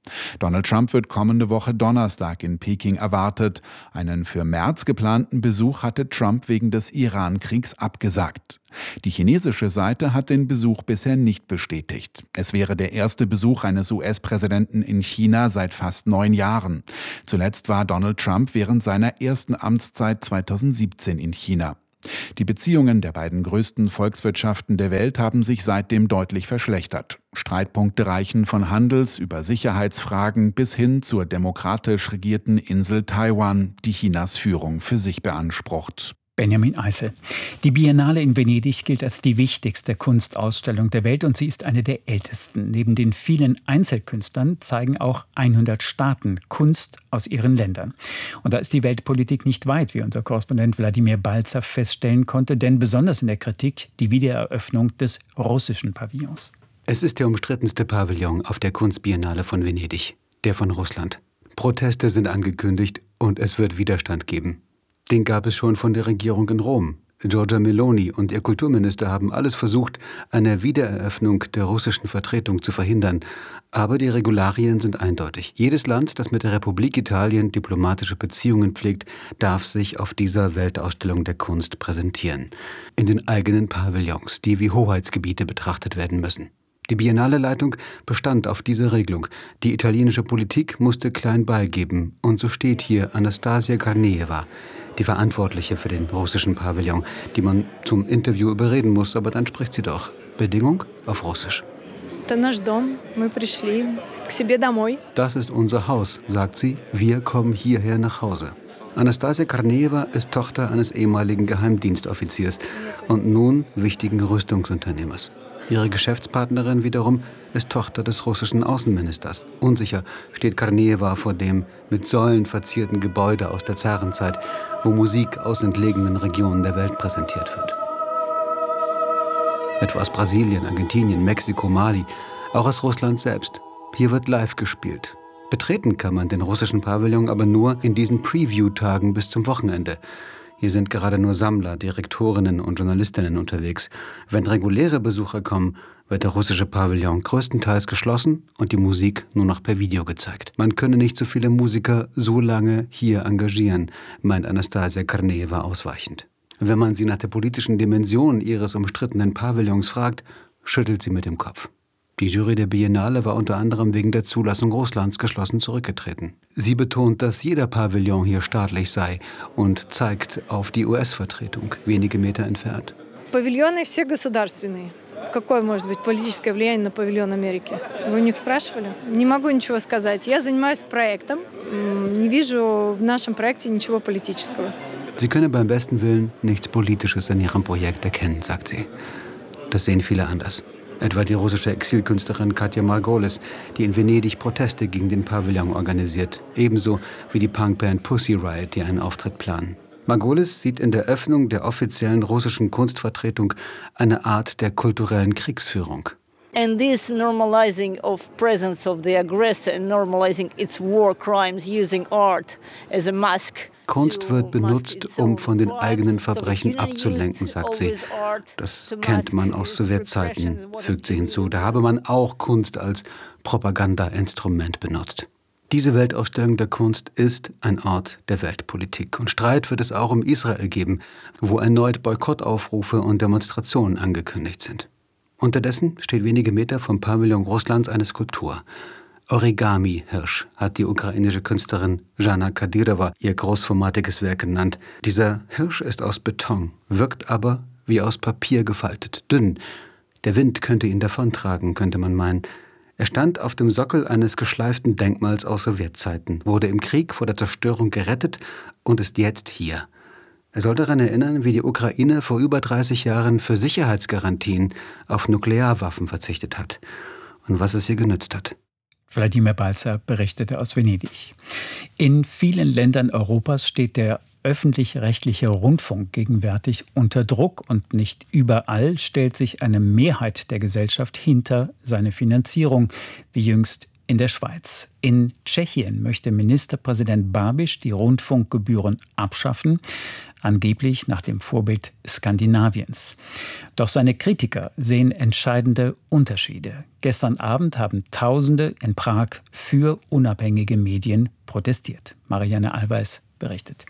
Donald Trump wird kommende Woche Donnerstag in Peking erwartet. Einen für März geplanten Besuch hatte Trump wegen des Iran-Kriegs abgesagt. Die chinesische Seite hat den Besuch bisher nicht bestätigt. Es wäre der erste Besuch eines US-Präsidenten in China seit fast 9 Jahren. Zuletzt war Donald Trump während seiner ersten Amtszeit 2017 in China. Die Beziehungen der beiden größten Volkswirtschaften der Welt haben sich seitdem deutlich verschlechtert. Streitpunkte reichen von Handels- über Sicherheitsfragen bis hin zur demokratisch regierten Insel Taiwan, die Chinas Führung für sich beansprucht. Benjamin Eisel. Die Biennale in Venedig gilt als die wichtigste Kunstausstellung der Welt und sie ist eine der ältesten. Neben den vielen Einzelkünstlern zeigen auch 100 Staaten Kunst aus ihren Ländern. Und da ist die Weltpolitik nicht weit, wie unser Korrespondent Wladimir Balzer feststellen konnte, denn besonders in der Kritik die Wiedereröffnung des russischen Pavillons. Es ist der umstrittenste Pavillon auf der Kunstbiennale von Venedig, der von Russland. Proteste sind angekündigt und es wird Widerstand geben. Den gab es schon von der Regierung in Rom. Giorgia Meloni und ihr Kulturminister haben alles versucht, eine Wiedereröffnung der russischen Vertretung zu verhindern. Aber die Regularien sind eindeutig. Jedes Land, das mit der Republik Italien diplomatische Beziehungen pflegt, darf sich auf dieser Weltausstellung der Kunst präsentieren. In den eigenen Pavillons, die wie Hoheitsgebiete betrachtet werden müssen. Die Biennale-Leitung bestand auf dieser Regelung. Die italienische Politik musste klein beigeben. Und so steht hier Anastasia Karneeva, die Verantwortliche für den russischen Pavillon, die man zum Interview überreden muss, aber dann spricht sie doch. Bedingung auf Russisch. Das ist unser Haus, sagt sie. Wir kommen hierher nach Hause. Anastasia Karneeva ist Tochter eines ehemaligen Geheimdienstoffiziers und nun wichtigen Rüstungsunternehmers. Ihre Geschäftspartnerin wiederum ist Tochter des russischen Außenministers. Unsicher steht Karneeva vor dem mit Säulen verzierten Gebäude aus der Zarenzeit, wo Musik aus entlegenen Regionen der Welt präsentiert wird. Etwa aus Brasilien, Argentinien, Mexiko, Mali, auch aus Russland selbst. Hier wird live gespielt. Betreten kann man den russischen Pavillon aber nur in diesen Preview-Tagen bis zum Wochenende. Hier sind gerade nur Sammler, Direktorinnen und Journalistinnen unterwegs. Wenn reguläre Besucher kommen, wird der russische Pavillon größtenteils geschlossen und die Musik nur noch per Video gezeigt. Man könne nicht so viele Musiker so lange hier engagieren, meint Anastasia Karneeva ausweichend. Wenn man sie nach der politischen Dimension ihres umstrittenen Pavillons fragt, schüttelt sie mit dem Kopf. Die Jury der Biennale war unter anderem wegen der Zulassung Russlands geschlossen zurückgetreten. Sie betont, dass jeder Pavillon hier staatlich sei und zeigt auf die US-Vertretung, wenige Meter entfernt. Павильоны все государственные. Какое может быть политическое влияние на павильон Америки? Вы у них спрашивали? Не могу ничего сказать. Я занимаюсь проектом. Не вижу в нашем проекте ничего политического. Sie könne beim besten Willen nichts Politisches in ihrem Projekt erkennen, sagt sie. Das sehen viele anders. Etwa die russische Exilkünstlerin Katja Margolis, die in Venedig Proteste gegen den Pavillon organisiert. Ebenso wie die Punkband Pussy Riot, die einen Auftritt planen. Margolis sieht in der Öffnung der offiziellen russischen Kunstvertretung eine Art der kulturellen Kriegsführung. And this normalizing of presence of the aggressor and normalizing its war crimes using art as a mask. Kunst wird benutzt, um von den eigenen Verbrechen abzulenken, sagt sie. Das kennt man aus Sowjetzeiten, fügt sie hinzu. Da habe man auch Kunst als Propagandainstrument benutzt. Diese Weltausstellung der Kunst ist ein Ort der Weltpolitik. Und Streit wird es auch um Israel geben, wo erneut Boykottaufrufe und Demonstrationen angekündigt sind. Unterdessen steht wenige Meter vom Pavillon Russlands eine Skulptur. Origami-Hirsch hat die ukrainische Künstlerin Jana Kadyrova ihr großformatiges Werk genannt. Dieser Hirsch ist aus Beton, wirkt aber wie aus Papier gefaltet, dünn. Der Wind könnte ihn davontragen, könnte man meinen. Er stand auf dem Sockel eines geschleiften Denkmals aus Sowjetzeiten, wurde im Krieg vor der Zerstörung gerettet und ist jetzt hier. Er soll daran erinnern, wie die Ukraine vor über 30 Jahren für Sicherheitsgarantien auf Nuklearwaffen verzichtet hat und was es ihr genützt hat. Wladimir Balzer berichtete aus Venedig. In vielen Ländern Europas steht der öffentlich-rechtliche Rundfunk gegenwärtig unter Druck und nicht überall stellt sich eine Mehrheit der Gesellschaft hinter seine Finanzierung, wie jüngst in der Schweiz. In Tschechien möchte Ministerpräsident Babiš die Rundfunkgebühren abschaffen, angeblich nach dem Vorbild Skandinaviens. Doch seine Kritiker sehen entscheidende Unterschiede. Gestern Abend haben Tausende in Prag für unabhängige Medien protestiert. Marianne Allweis berichtet.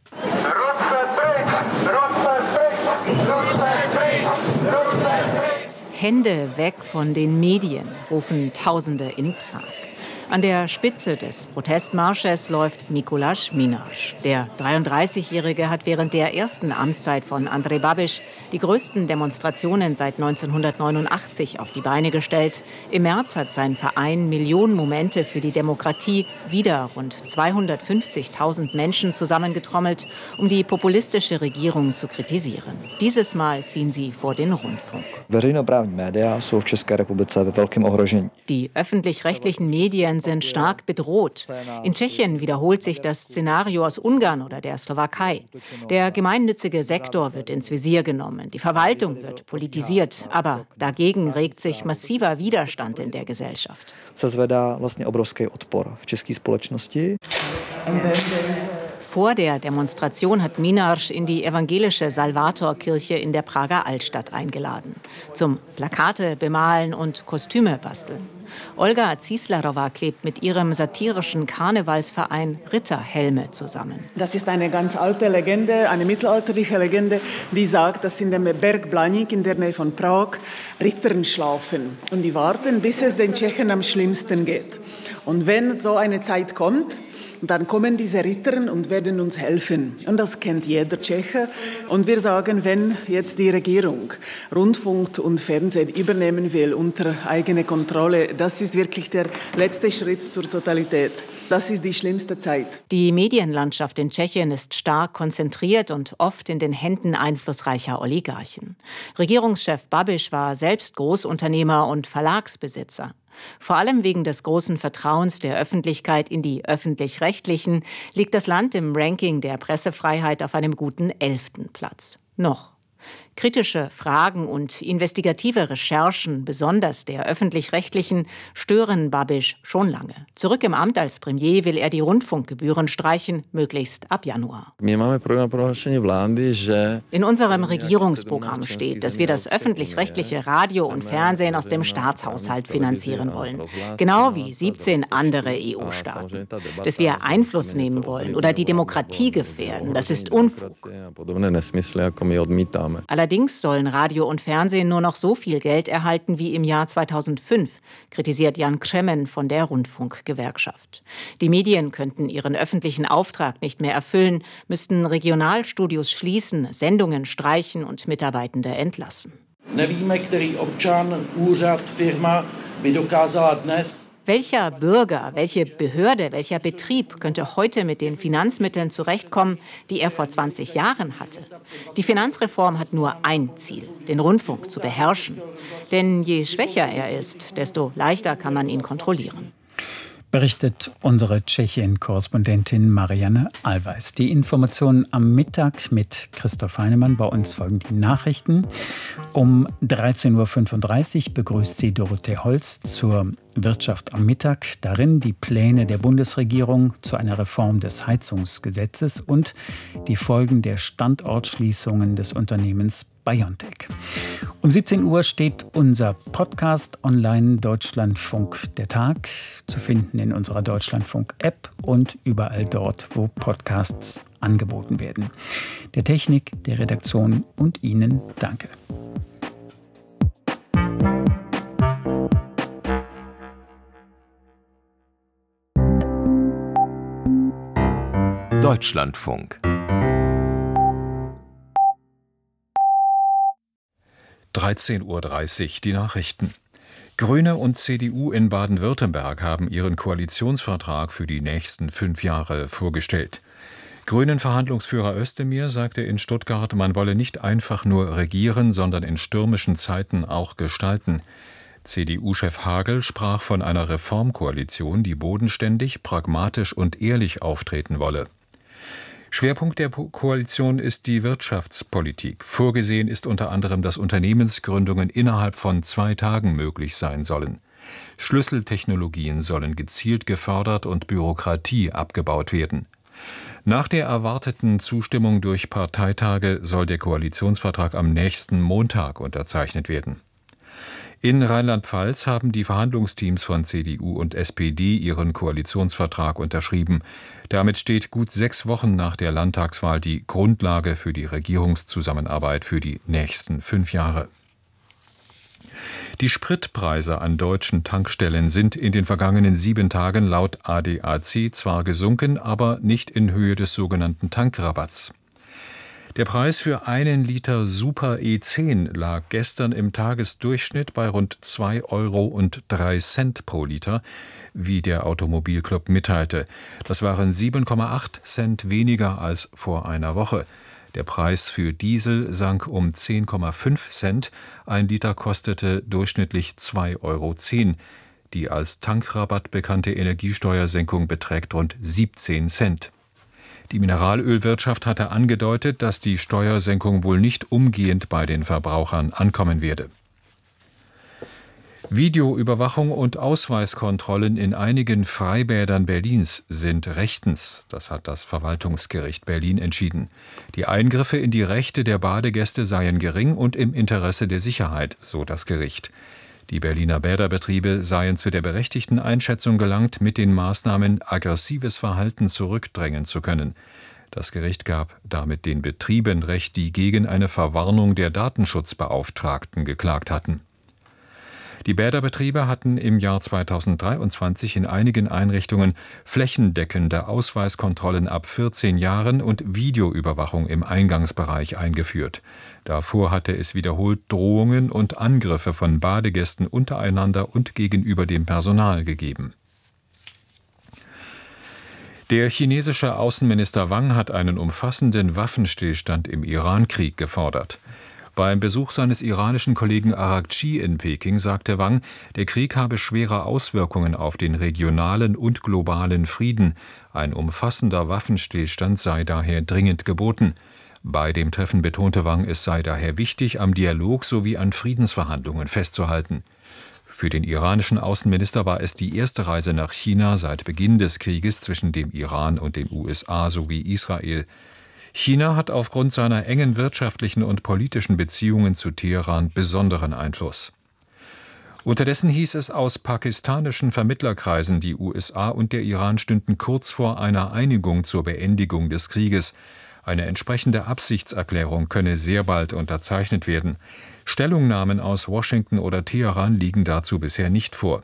Hände weg von den Medien, rufen Tausende in Prag. An der Spitze des Protestmarsches läuft Mikuláš Minář. Der 33-Jährige hat während der ersten Amtszeit von Andrej Babiš die größten Demonstrationen seit 1989 auf die Beine gestellt. Im März hat sein Verein Millionen Momente für die Demokratie wieder rund 250.000 Menschen zusammengetrommelt, um die populistische Regierung zu kritisieren. Dieses Mal ziehen sie vor den Rundfunk. Die öffentlich-rechtlichen Medien sind stark bedroht. In Tschechien wiederholt sich das Szenario aus Ungarn oder der Slowakei. Der gemeinnützige Sektor wird ins Visier genommen, die Verwaltung wird politisiert, aber dagegen regt sich massiver Widerstand in der Gesellschaft. Vor der Demonstration hat Minář in die evangelische Salvatorkirche in der Prager Altstadt eingeladen. Zum Plakate bemalen und Kostüme basteln. Olga Zislarova klebt mit ihrem satirischen Karnevalsverein Ritterhelme zusammen. Das ist eine ganz alte Legende, eine mittelalterliche Legende, die sagt, dass in dem Berg Blaník in der Nähe von Prag Ritter schlafen. Und die warten, bis es den Tschechen am schlimmsten geht. Und wenn so eine Zeit kommt, dann kommen diese Ritter und werden uns helfen. Und das kennt jeder Tscheche. Und wir sagen, wenn jetzt die Regierung Rundfunk und Fernsehen übernehmen will unter eigene Kontrolle, das ist wirklich der letzte Schritt zur Totalität. Das ist die schlimmste Zeit. Die Medienlandschaft in Tschechien ist stark konzentriert und oft in den Händen einflussreicher Oligarchen. Regierungschef Babiš war selbst Großunternehmer und Verlagsbesitzer. Vor allem wegen des großen Vertrauens der Öffentlichkeit in die Öffentlich-Rechtlichen liegt das Land im Ranking der Pressefreiheit auf einem guten 11. Platz. Noch. Kritische Fragen und investigative Recherchen, besonders der Öffentlich-Rechtlichen, stören Babiš schon lange. Zurück im Amt als Premier will er die Rundfunkgebühren streichen, möglichst ab Januar. In unserem Regierungsprogramm steht, dass wir das öffentlich-rechtliche Radio und Fernsehen aus dem Staatshaushalt finanzieren wollen. Genau wie 17 andere EU-Staaten. Dass wir Einfluss nehmen wollen oder die Demokratie gefährden, das ist Unfug. Allerdings sollen Radio und Fernsehen nur noch so viel Geld erhalten wie im Jahr 2005, kritisiert Jan Křemen von der Rundfunkgewerkschaft. Die Medien könnten ihren öffentlichen Auftrag nicht mehr erfüllen, müssten Regionalstudios schließen, Sendungen streichen und Mitarbeitende entlassen. Nevíme, který občan, úřad, firma by dokázala dnes. Welcher Bürger, welche Behörde, welcher Betrieb könnte heute mit den Finanzmitteln zurechtkommen, die er vor 20 Jahren hatte? Die Finanzreform hat nur ein Ziel, den Rundfunk zu beherrschen. Denn je schwächer er ist, desto leichter kann man ihn kontrollieren. Berichtet unsere Tschechien-Korrespondentin Marianne Allweis. Die Informationen am Mittag mit Christoph Heinemann. Bei uns folgen die Nachrichten. Um 13.35 Uhr begrüßt sie Dorothee Holz zur Wirtschaft am Mittag. Darin die Pläne der Bundesregierung zu einer Reform des Heizungsgesetzes und die Folgen der Standortschließungen des Unternehmens BioNTech. Um 17 Uhr steht unser Podcast online Deutschlandfunk der Tag, zu finden in unserer Deutschlandfunk-App und überall dort, wo Podcasts angeboten werden. Der Technik, der Redaktion und Ihnen danke. Deutschlandfunk 13:30 Uhr die Nachrichten. Grüne und CDU in Baden-Württemberg haben ihren Koalitionsvertrag für die nächsten 5 Jahre vorgestellt. Grünen-Verhandlungsführer Özdemir sagte in Stuttgart, man wolle nicht einfach nur regieren, sondern in stürmischen Zeiten auch gestalten. CDU-Chef Hagel sprach von einer Reformkoalition, die bodenständig, pragmatisch und ehrlich auftreten wolle. Schwerpunkt der Koalition ist die Wirtschaftspolitik. Vorgesehen ist unter anderem, dass Unternehmensgründungen innerhalb von 2 Tagen möglich sein sollen. Schlüsseltechnologien sollen gezielt gefördert und Bürokratie abgebaut werden. Nach der erwarteten Zustimmung durch Parteitage soll der Koalitionsvertrag am nächsten Montag unterzeichnet werden. In Rheinland-Pfalz haben die Verhandlungsteams von CDU und SPD ihren Koalitionsvertrag unterschrieben. Damit steht gut 6 Wochen nach der Landtagswahl die Grundlage für die Regierungszusammenarbeit für die nächsten 5 Jahre. Die Spritpreise an deutschen Tankstellen sind in den vergangenen 7 Tagen laut ADAC zwar gesunken, aber nicht in Höhe des sogenannten Tankrabatts. Der Preis für 1 Liter Super E10 lag gestern im Tagesdurchschnitt bei rund 2,03 € pro Liter, wie der Automobilclub mitteilte. Das waren 7,8 Cent weniger als vor einer Woche. Der Preis für Diesel sank um 10,5 Cent. 1 Liter kostete durchschnittlich 2,10 €. Die als Tankrabatt bekannte Energiesteuersenkung beträgt rund 17 Cent. Die Mineralölwirtschaft hatte angedeutet, dass die Steuersenkung wohl nicht umgehend bei den Verbrauchern ankommen werde. Videoüberwachung und Ausweiskontrollen in einigen Freibädern Berlins sind rechtens. Das hat das Verwaltungsgericht Berlin entschieden. Die Eingriffe in die Rechte der Badegäste seien gering und im Interesse der Sicherheit, so das Gericht. Die Berliner Bäderbetriebe seien zu der berechtigten Einschätzung gelangt, mit den Maßnahmen aggressives Verhalten zurückdrängen zu können. Das Gericht gab damit den Betrieben Recht, die gegen eine Verwarnung der Datenschutzbeauftragten geklagt hatten. Die Bäderbetriebe hatten im Jahr 2023 in einigen Einrichtungen flächendeckende Ausweiskontrollen ab 14 Jahren und Videoüberwachung im Eingangsbereich eingeführt. Davor hatte es wiederholt Drohungen und Angriffe von Badegästen untereinander und gegenüber dem Personal gegeben. Der chinesische Außenminister Wang hat einen umfassenden Waffenstillstand im Iran-Krieg gefordert. Beim Besuch seines iranischen Kollegen Araghchi in Peking sagte Wang, der Krieg habe schwere Auswirkungen auf den regionalen und globalen Frieden. Ein umfassender Waffenstillstand sei daher dringend geboten. Bei dem Treffen betonte Wang, es sei daher wichtig, am Dialog sowie an Friedensverhandlungen festzuhalten. Für den iranischen Außenminister war es die erste Reise nach China seit Beginn des Krieges zwischen dem Iran und den USA sowie Israel. China hat aufgrund seiner engen wirtschaftlichen und politischen Beziehungen zu Teheran besonderen Einfluss. Unterdessen hieß es aus pakistanischen Vermittlerkreisen, die USA und der Iran stünden kurz vor einer Einigung zur Beendigung des Krieges. Eine entsprechende Absichtserklärung könne sehr bald unterzeichnet werden. Stellungnahmen aus Washington oder Teheran liegen dazu bisher nicht vor.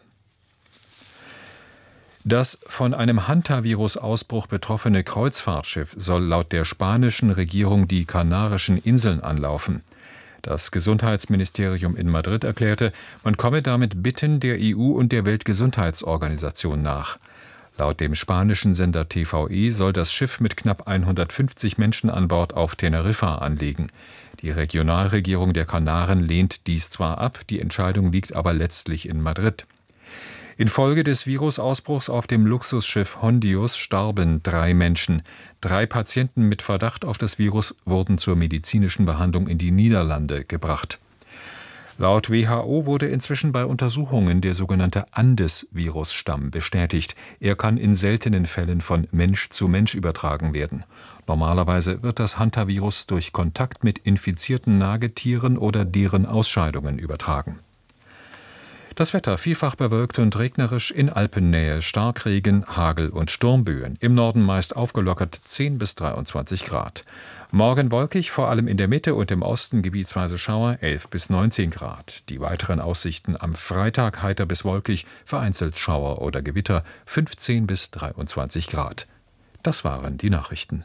Das von einem Hantavirus-Ausbruch betroffene Kreuzfahrtschiff soll laut der spanischen Regierung die Kanarischen Inseln anlaufen. Das Gesundheitsministerium in Madrid erklärte, man komme damit Bitten der EU und der Weltgesundheitsorganisation nach. Laut dem spanischen Sender TVE soll das Schiff mit knapp 150 Menschen an Bord auf Teneriffa anlegen. Die Regionalregierung der Kanaren lehnt dies zwar ab, die Entscheidung liegt aber letztlich in Madrid. Infolge des Virusausbruchs auf dem Luxusschiff Hondius starben 3 Menschen. 3 Patienten mit Verdacht auf das Virus wurden zur medizinischen Behandlung in die Niederlande gebracht. Laut WHO wurde inzwischen bei Untersuchungen der sogenannte Andes-Virusstamm bestätigt. Er kann in seltenen Fällen von Mensch zu Mensch übertragen werden. Normalerweise wird das Hantavirus durch Kontakt mit infizierten Nagetieren oder deren Ausscheidungen übertragen. Das Wetter vielfach bewölkt und regnerisch, in Alpennähe Starkregen, Hagel und Sturmböen. Im Norden meist aufgelockert 10 bis 23 Grad. Morgen wolkig, vor allem in der Mitte und im Osten gebietsweise Schauer, 11 bis 19 Grad. Die weiteren Aussichten am Freitag heiter bis wolkig, vereinzelt Schauer oder Gewitter, 15 bis 23 Grad. Das waren die Nachrichten.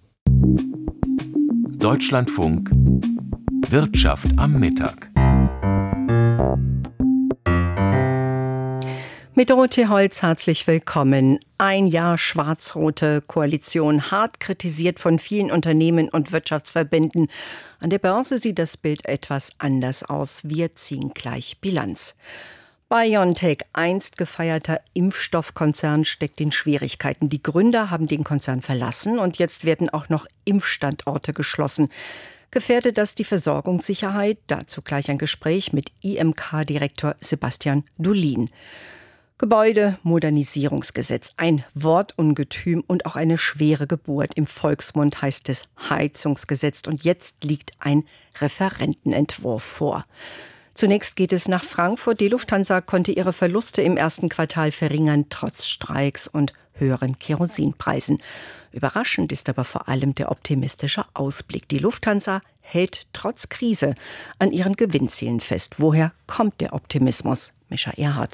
Deutschlandfunk Wirtschaft am Mittag. Mit Dorothee Holz herzlich willkommen. Ein Jahr schwarz-rote Koalition, hart kritisiert von vielen Unternehmen und Wirtschaftsverbänden. An der Börse sieht das Bild etwas anders aus. Wir ziehen gleich Bilanz. BioNTech, einst gefeierter Impfstoffkonzern, steckt in Schwierigkeiten. Die Gründer haben den Konzern verlassen und jetzt werden auch noch Impfstandorte geschlossen. Gefährdet das die Versorgungssicherheit? Dazu gleich ein Gespräch mit IMK-Direktor Sebastian Dulin. Gebäudemodernisierungsgesetz, ein Wortungetüm und auch eine schwere Geburt. Im Volksmund heißt es Heizungsgesetz und jetzt liegt ein Referentenentwurf vor. Zunächst geht es nach Frankfurt. Die Lufthansa konnte ihre Verluste im ersten Quartal verringern, trotz Streiks und höheren Kerosinpreisen. Überraschend ist aber vor allem der optimistische Ausblick. Die Lufthansa hält trotz Krise an ihren Gewinnzielen fest. Woher kommt der Optimismus? Mischa Erhardt.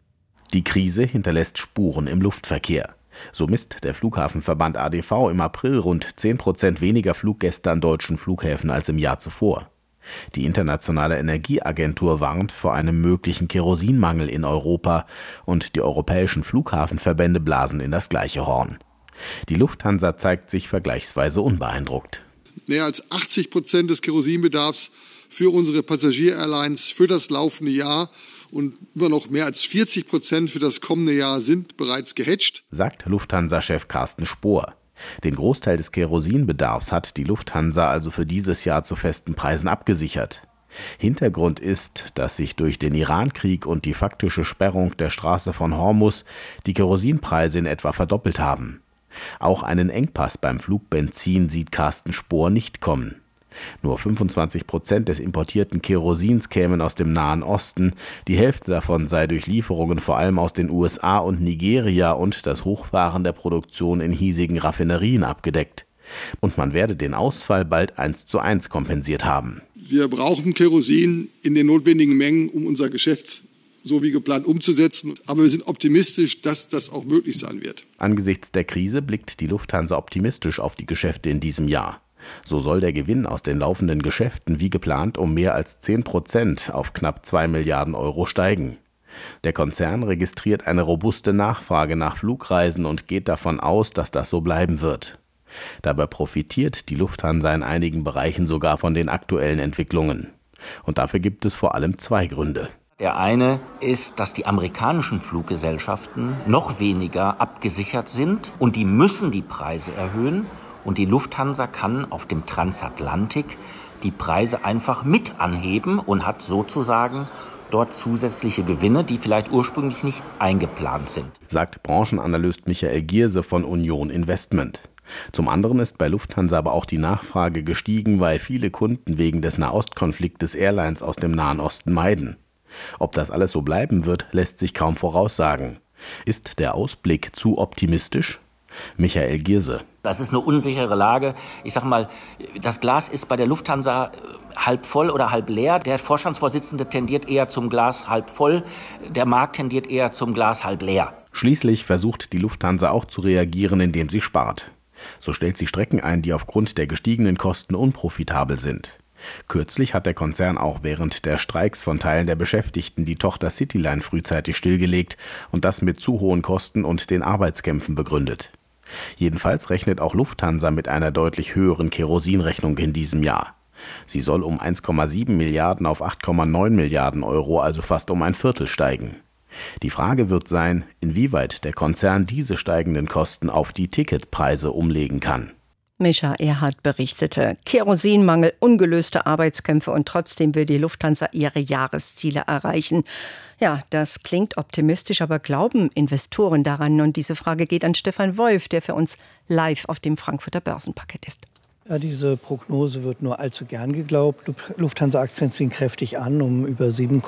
Die Krise hinterlässt Spuren im Luftverkehr. So misst der Flughafenverband ADV im April rund 10% weniger Fluggäste an deutschen Flughäfen als im Jahr zuvor. Die Internationale Energieagentur warnt vor einem möglichen Kerosinmangel in Europa und die europäischen Flughafenverbände blasen in das gleiche Horn. Die Lufthansa zeigt sich vergleichsweise unbeeindruckt. Mehr als 80% des Kerosinbedarfs für unsere Passagier-Airlines für das laufende Jahr und immer noch mehr als 40% für das kommende Jahr sind bereits gehatcht, sagt Lufthansa-Chef Carsten Spohr. Den Großteil des Kerosinbedarfs hat die Lufthansa also für dieses Jahr zu festen Preisen abgesichert. Hintergrund ist, dass sich durch den Irankrieg und die faktische Sperrung der Straße von Hormuz die Kerosinpreise in etwa verdoppelt haben. Auch einen Engpass beim Flugbenzin sieht Carsten Spohr nicht kommen. Nur 25% des importierten Kerosins kämen aus dem Nahen Osten. Die Hälfte davon sei durch Lieferungen vor allem aus den USA und Nigeria und das Hochfahren der Produktion in hiesigen Raffinerien abgedeckt. Und man werde den Ausfall bald 1:1 kompensiert haben. Wir brauchen Kerosin in den notwendigen Mengen, um unser Geschäft so wie geplant umzusetzen. Aber wir sind optimistisch, dass das auch möglich sein wird. Angesichts der Krise blickt die Lufthansa optimistisch auf die Geschäfte in diesem Jahr. So soll der Gewinn aus den laufenden Geschäften wie geplant um mehr als 10% auf knapp 2 Milliarden Euro steigen. Der Konzern registriert eine robuste Nachfrage nach Flugreisen und geht davon aus, dass das so bleiben wird. Dabei profitiert die Lufthansa in einigen Bereichen sogar von den aktuellen Entwicklungen. Und dafür gibt es vor allem zwei Gründe. Der eine ist, dass die amerikanischen Fluggesellschaften noch weniger abgesichert sind und die müssen die Preise erhöhen. Und die Lufthansa kann auf dem Transatlantik die Preise einfach mit anheben und hat sozusagen dort zusätzliche Gewinne, die vielleicht ursprünglich nicht eingeplant sind, sagt Branchenanalyst Michael Gierse von Union Investment. Zum anderen ist bei Lufthansa aber auch die Nachfrage gestiegen, weil viele Kunden wegen des Nahostkonfliktes Airlines aus dem Nahen Osten meiden. Ob das alles so bleiben wird, lässt sich kaum voraussagen. Ist der Ausblick zu optimistisch? Michael Gierse. Das ist eine unsichere Lage. Ich sag mal, das Glas ist bei der Lufthansa halb voll oder halb leer. Der Vorstandsvorsitzende tendiert eher zum Glas halb voll. Der Markt tendiert eher zum Glas halb leer. Schließlich versucht die Lufthansa auch zu reagieren, indem sie spart. So stellt sie Strecken ein, die aufgrund der gestiegenen Kosten unprofitabel sind. Kürzlich hat der Konzern auch während der Streiks von Teilen der Beschäftigten die Tochter Cityline frühzeitig stillgelegt und das mit zu hohen Kosten und den Arbeitskämpfen begründet. Jedenfalls rechnet auch Lufthansa mit einer deutlich höheren Kerosinrechnung in diesem Jahr. Sie soll um 1,7 Milliarden auf 8,9 Milliarden Euro, also fast um ein Viertel steigen. Die Frage wird sein, inwieweit der Konzern diese steigenden Kosten auf die Ticketpreise umlegen kann. Mischa Erhardt berichtete, Kerosinmangel, ungelöste Arbeitskämpfe und trotzdem will die Lufthansa ihre Jahresziele erreichen. Ja, das klingt optimistisch, aber glauben Investoren daran? Und diese Frage geht an Stefan Wolf, der für uns live auf dem Frankfurter Börsenparkett ist. Ja, diese Prognose wird nur allzu gern geglaubt. Lufthansa-Aktien ziehen kräftig an, um über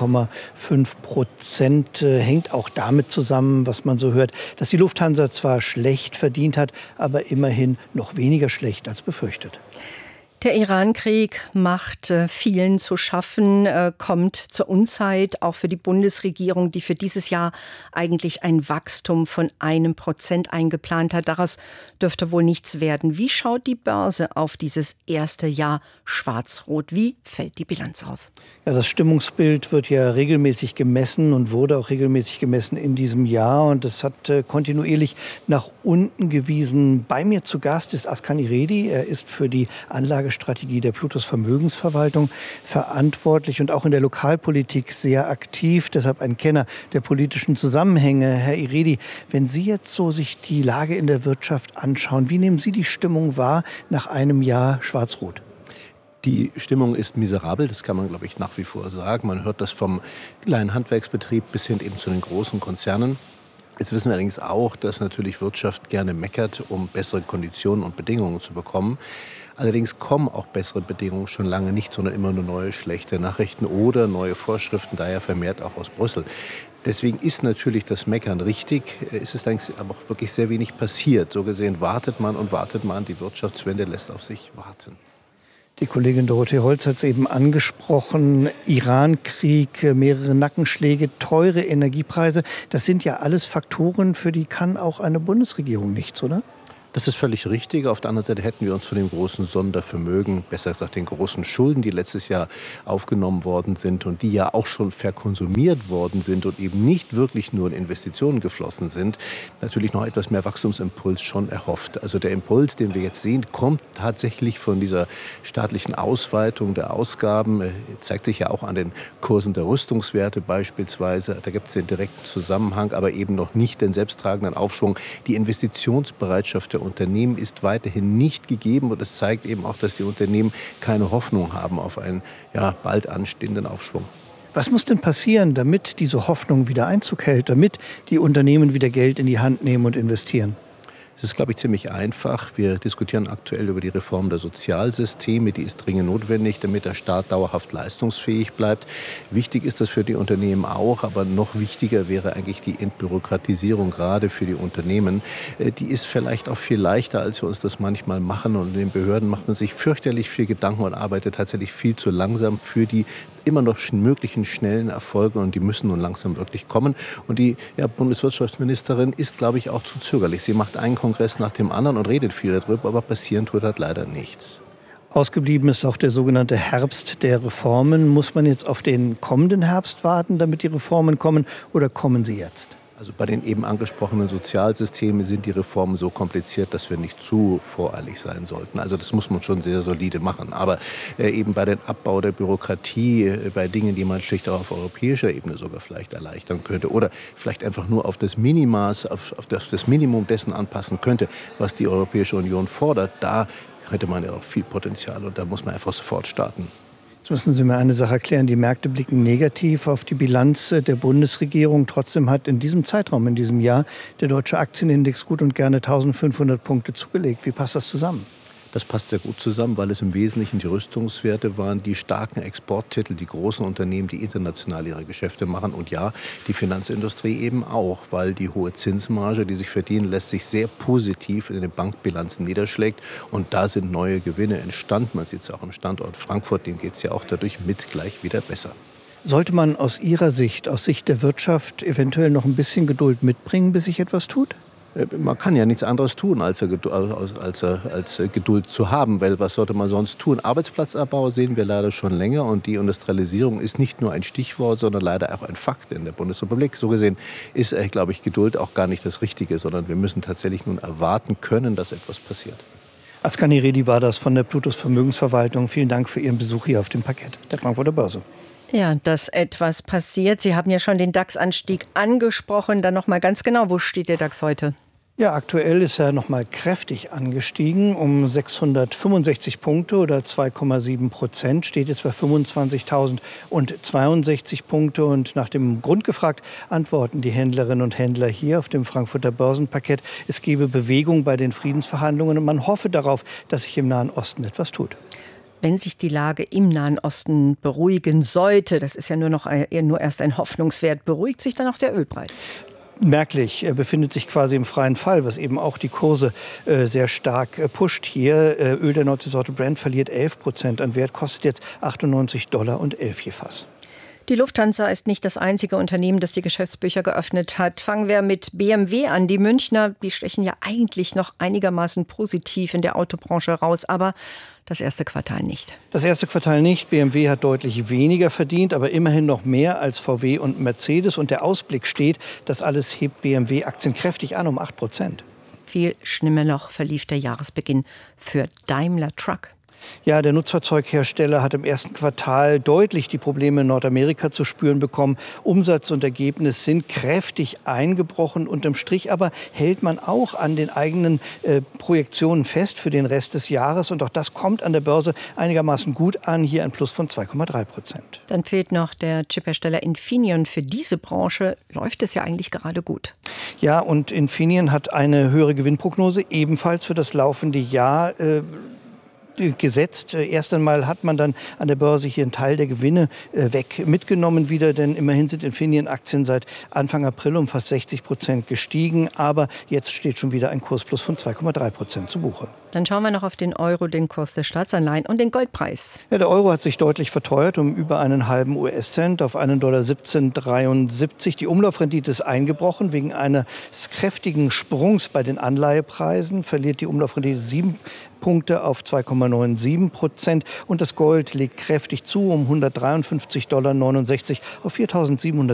7,5%. Hängt auch damit zusammen, was man so hört, dass die Lufthansa zwar schlecht verdient hat, aber immerhin noch weniger schlecht als befürchtet. Der Irankrieg macht vielen zu schaffen, kommt zur Unzeit, auch für die Bundesregierung, die für dieses Jahr eigentlich ein Wachstum von 1% eingeplant hat. Daraus dürfte wohl nichts werden. Wie schaut die Börse auf dieses erste Jahr schwarz-rot? Wie fällt die Bilanz aus? Ja, das Stimmungsbild wird ja regelmäßig gemessen und wurde auch regelmäßig gemessen in diesem Jahr. Und das hat kontinuierlich nach unten gewiesen. Bei mir zu Gast ist Askan Iredi. Er ist für die Anlagestrategie der Plutos Vermögensverwaltung verantwortlich und auch in der Lokalpolitik sehr aktiv. Deshalb ein Kenner der politischen Zusammenhänge. Herr Iredi, wenn Sie jetzt so sich die Lage in der Wirtschaft anschauen, wie nehmen Sie die Stimmung wahr nach einem Jahr schwarz-rot? Die Stimmung ist miserabel, das kann man, glaube ich, nach wie vor sagen. Man hört das vom kleinen Handwerksbetrieb bis hin eben zu den großen Konzernen. Jetzt wissen wir allerdings auch, dass natürlich Wirtschaft gerne meckert, um bessere Konditionen und Bedingungen zu bekommen. Allerdings kommen auch bessere Bedingungen schon lange nicht, sondern immer nur neue schlechte Nachrichten oder neue Vorschriften, daher vermehrt auch aus Brüssel. Deswegen ist natürlich das Meckern richtig, ist es allerdings aber auch wirklich sehr wenig passiert. So gesehen wartet man, die Wirtschaftswende lässt auf sich warten. Die Kollegin Dorothee Holz hat es eben angesprochen, Irankrieg, mehrere Nackenschläge, teure Energiepreise. Das sind ja alles Faktoren, für die kann auch eine Bundesregierung nichts, oder? Das ist völlig richtig. Auf der anderen Seite hätten wir uns von dem großen Sondervermögen, besser gesagt den großen Schulden, die letztes Jahr aufgenommen worden sind und die ja auch schon verkonsumiert worden sind und eben nicht wirklich nur in Investitionen geflossen sind, natürlich noch etwas mehr Wachstumsimpuls schon erhofft. Also der Impuls, den wir jetzt sehen, kommt tatsächlich von dieser staatlichen Ausweitung der Ausgaben. Zeigt sich ja auch an den Kursen der Rüstungswerte beispielsweise. Da gibt es den direkten Zusammenhang, aber eben noch nicht den selbsttragenden Aufschwung. Die Investitionsbereitschaft der Unternehmen ist weiterhin nicht gegeben und es zeigt eben auch, dass die Unternehmen keine Hoffnung haben auf einen bald anstehenden Aufschwung. Was muss denn passieren, damit diese Hoffnung wieder Einzug hält, damit die Unternehmen wieder Geld in die Hand nehmen und investieren? Es ist, glaube ich, ziemlich einfach. Wir diskutieren aktuell über die Reform der Sozialsysteme. Die ist dringend notwendig, damit der Staat dauerhaft leistungsfähig bleibt. Wichtig ist das für die Unternehmen auch, aber noch wichtiger wäre eigentlich die Entbürokratisierung, gerade für die Unternehmen. Die ist vielleicht auch viel leichter, als wir uns das manchmal machen. Und in den Behörden macht man sich fürchterlich viel Gedanken und arbeitet tatsächlich viel zu langsam für die immer noch möglichen schnellen Erfolge. Und die müssen nun langsam wirklich kommen. Und die Bundeswirtschaftsministerin ist, glaube ich, auch zu zögerlich. Sie macht einen Kongress nach dem anderen und redet viel darüber, aber passieren tut halt leider nichts. Ausgeblieben ist auch der sogenannte Herbst der Reformen. Muss man jetzt auf den kommenden Herbst warten, damit die Reformen kommen, oder kommen sie jetzt? Also bei den eben angesprochenen Sozialsystemen sind die Reformen so kompliziert, dass wir nicht zu voreilig sein sollten. Also das muss man schon sehr solide machen. Aber eben bei dem Abbau der Bürokratie, bei Dingen, die man schlicht auch auf europäischer Ebene sogar vielleicht erleichtern könnte oder vielleicht einfach nur auf das Minimaß, auf das Minimum dessen anpassen könnte, was die Europäische Union fordert, da hätte man ja noch viel Potenzial und da muss man einfach sofort starten. Jetzt müssen Sie mir eine Sache erklären. Die Märkte blicken negativ auf die Bilanz der Bundesregierung. Trotzdem hat in diesem Zeitraum, in diesem Jahr, der deutsche Aktienindex gut und gerne 1500 Punkte zugelegt. Wie passt das zusammen? Das passt sehr gut zusammen, weil es im Wesentlichen die Rüstungswerte waren, die starken Exporttitel, die großen Unternehmen, die international ihre Geschäfte machen. Und ja, die Finanzindustrie eben auch, weil die hohe Zinsmarge, die sich verdienen lässt, sich sehr positiv in den Bankbilanzen niederschlägt. Und da sind neue Gewinne entstanden. Man sieht es auch am Standort Frankfurt, dem geht es ja auch dadurch mit gleich wieder besser. Sollte man aus Ihrer Sicht, aus Sicht der Wirtschaft, eventuell noch ein bisschen Geduld mitbringen, bis sich etwas tut? Man kann ja nichts anderes tun, als Geduld zu haben, weil was sollte man sonst tun? Arbeitsplatzabbau sehen wir leider schon länger und die Industrialisierung ist nicht nur ein Stichwort, sondern leider auch ein Fakt in der Bundesrepublik. So gesehen ist, glaube ich, Geduld auch gar nicht das Richtige, sondern wir müssen tatsächlich nun erwarten können, dass etwas passiert. Ascani Redi war das von der Plutus Vermögensverwaltung. Vielen Dank für Ihren Besuch hier auf dem Parkett der Frankfurter Börse. Ja, dass etwas passiert. Sie haben ja schon den DAX-Anstieg angesprochen. Dann noch mal ganz genau, wo steht der DAX heute? Ja, aktuell ist er noch mal kräftig angestiegen, um 665 Punkte oder 2,7%, steht jetzt bei 25.062 Punkte. Und nach dem Grund gefragt, antworten die Händlerinnen und Händler hier auf dem Frankfurter Börsenparkett, es gebe Bewegung bei den Friedensverhandlungen und man hoffe darauf, dass sich im Nahen Osten etwas tut. Wenn sich die Lage im Nahen Osten beruhigen sollte, das ist ja nur erst ein Hoffnungswert, beruhigt sich dann auch der Ölpreis? Merklich, er befindet sich quasi im freien Fall, was eben auch die Kurse sehr stark pusht hier. Öl der Nordseesorte Brent verliert 11% an Wert, kostet jetzt $98,11 je Fass. Die Lufthansa ist nicht das einzige Unternehmen, das die Geschäftsbücher geöffnet hat. Fangen wir mit BMW an. Die Münchner, die stechen ja eigentlich noch einigermaßen positiv in der Autobranche raus, aber das erste Quartal nicht. Das erste Quartal nicht. BMW hat deutlich weniger verdient, aber immerhin noch mehr als VW und Mercedes. Und der Ausblick steht, das alles hebt BMW-Aktien kräftig an, um 8%. Viel schlimmer noch verlief der Jahresbeginn für Daimler Truck. Ja, der Nutzfahrzeughersteller hat im ersten Quartal deutlich die Probleme in Nordamerika zu spüren bekommen. Umsatz und Ergebnis sind kräftig eingebrochen. Unterm Strich aber hält man auch an den eigenen Projektionen fest für den Rest des Jahres. Und auch das kommt an der Börse einigermaßen gut an. Hier ein Plus von 2,3%. Dann fehlt noch der Chiphersteller Infineon. Für diese Branche läuft es ja eigentlich gerade gut. Ja, und Infineon hat eine höhere Gewinnprognose ebenfalls für das laufende Jahr gesetzt. Erst einmal hat man dann an der Börse hier einen Teil der Gewinne mitgenommen wieder, denn immerhin sind Infineon-Aktien seit Anfang April um fast 60% gestiegen, aber jetzt steht schon wieder ein Kursplus von 2,3% zu Buche. Dann schauen wir noch auf den Euro, den Kurs der Staatsanleihen und den Goldpreis. Ja, der Euro hat sich deutlich verteuert um über einen halben US-Cent auf $1,1773. Die Umlaufrendite ist eingebrochen wegen eines kräftigen Sprungs bei den Anleihepreisen. Verliert die Umlaufrendite 7 Punkte auf 2,97% und das Gold legt kräftig zu um $153,69 auf 4.700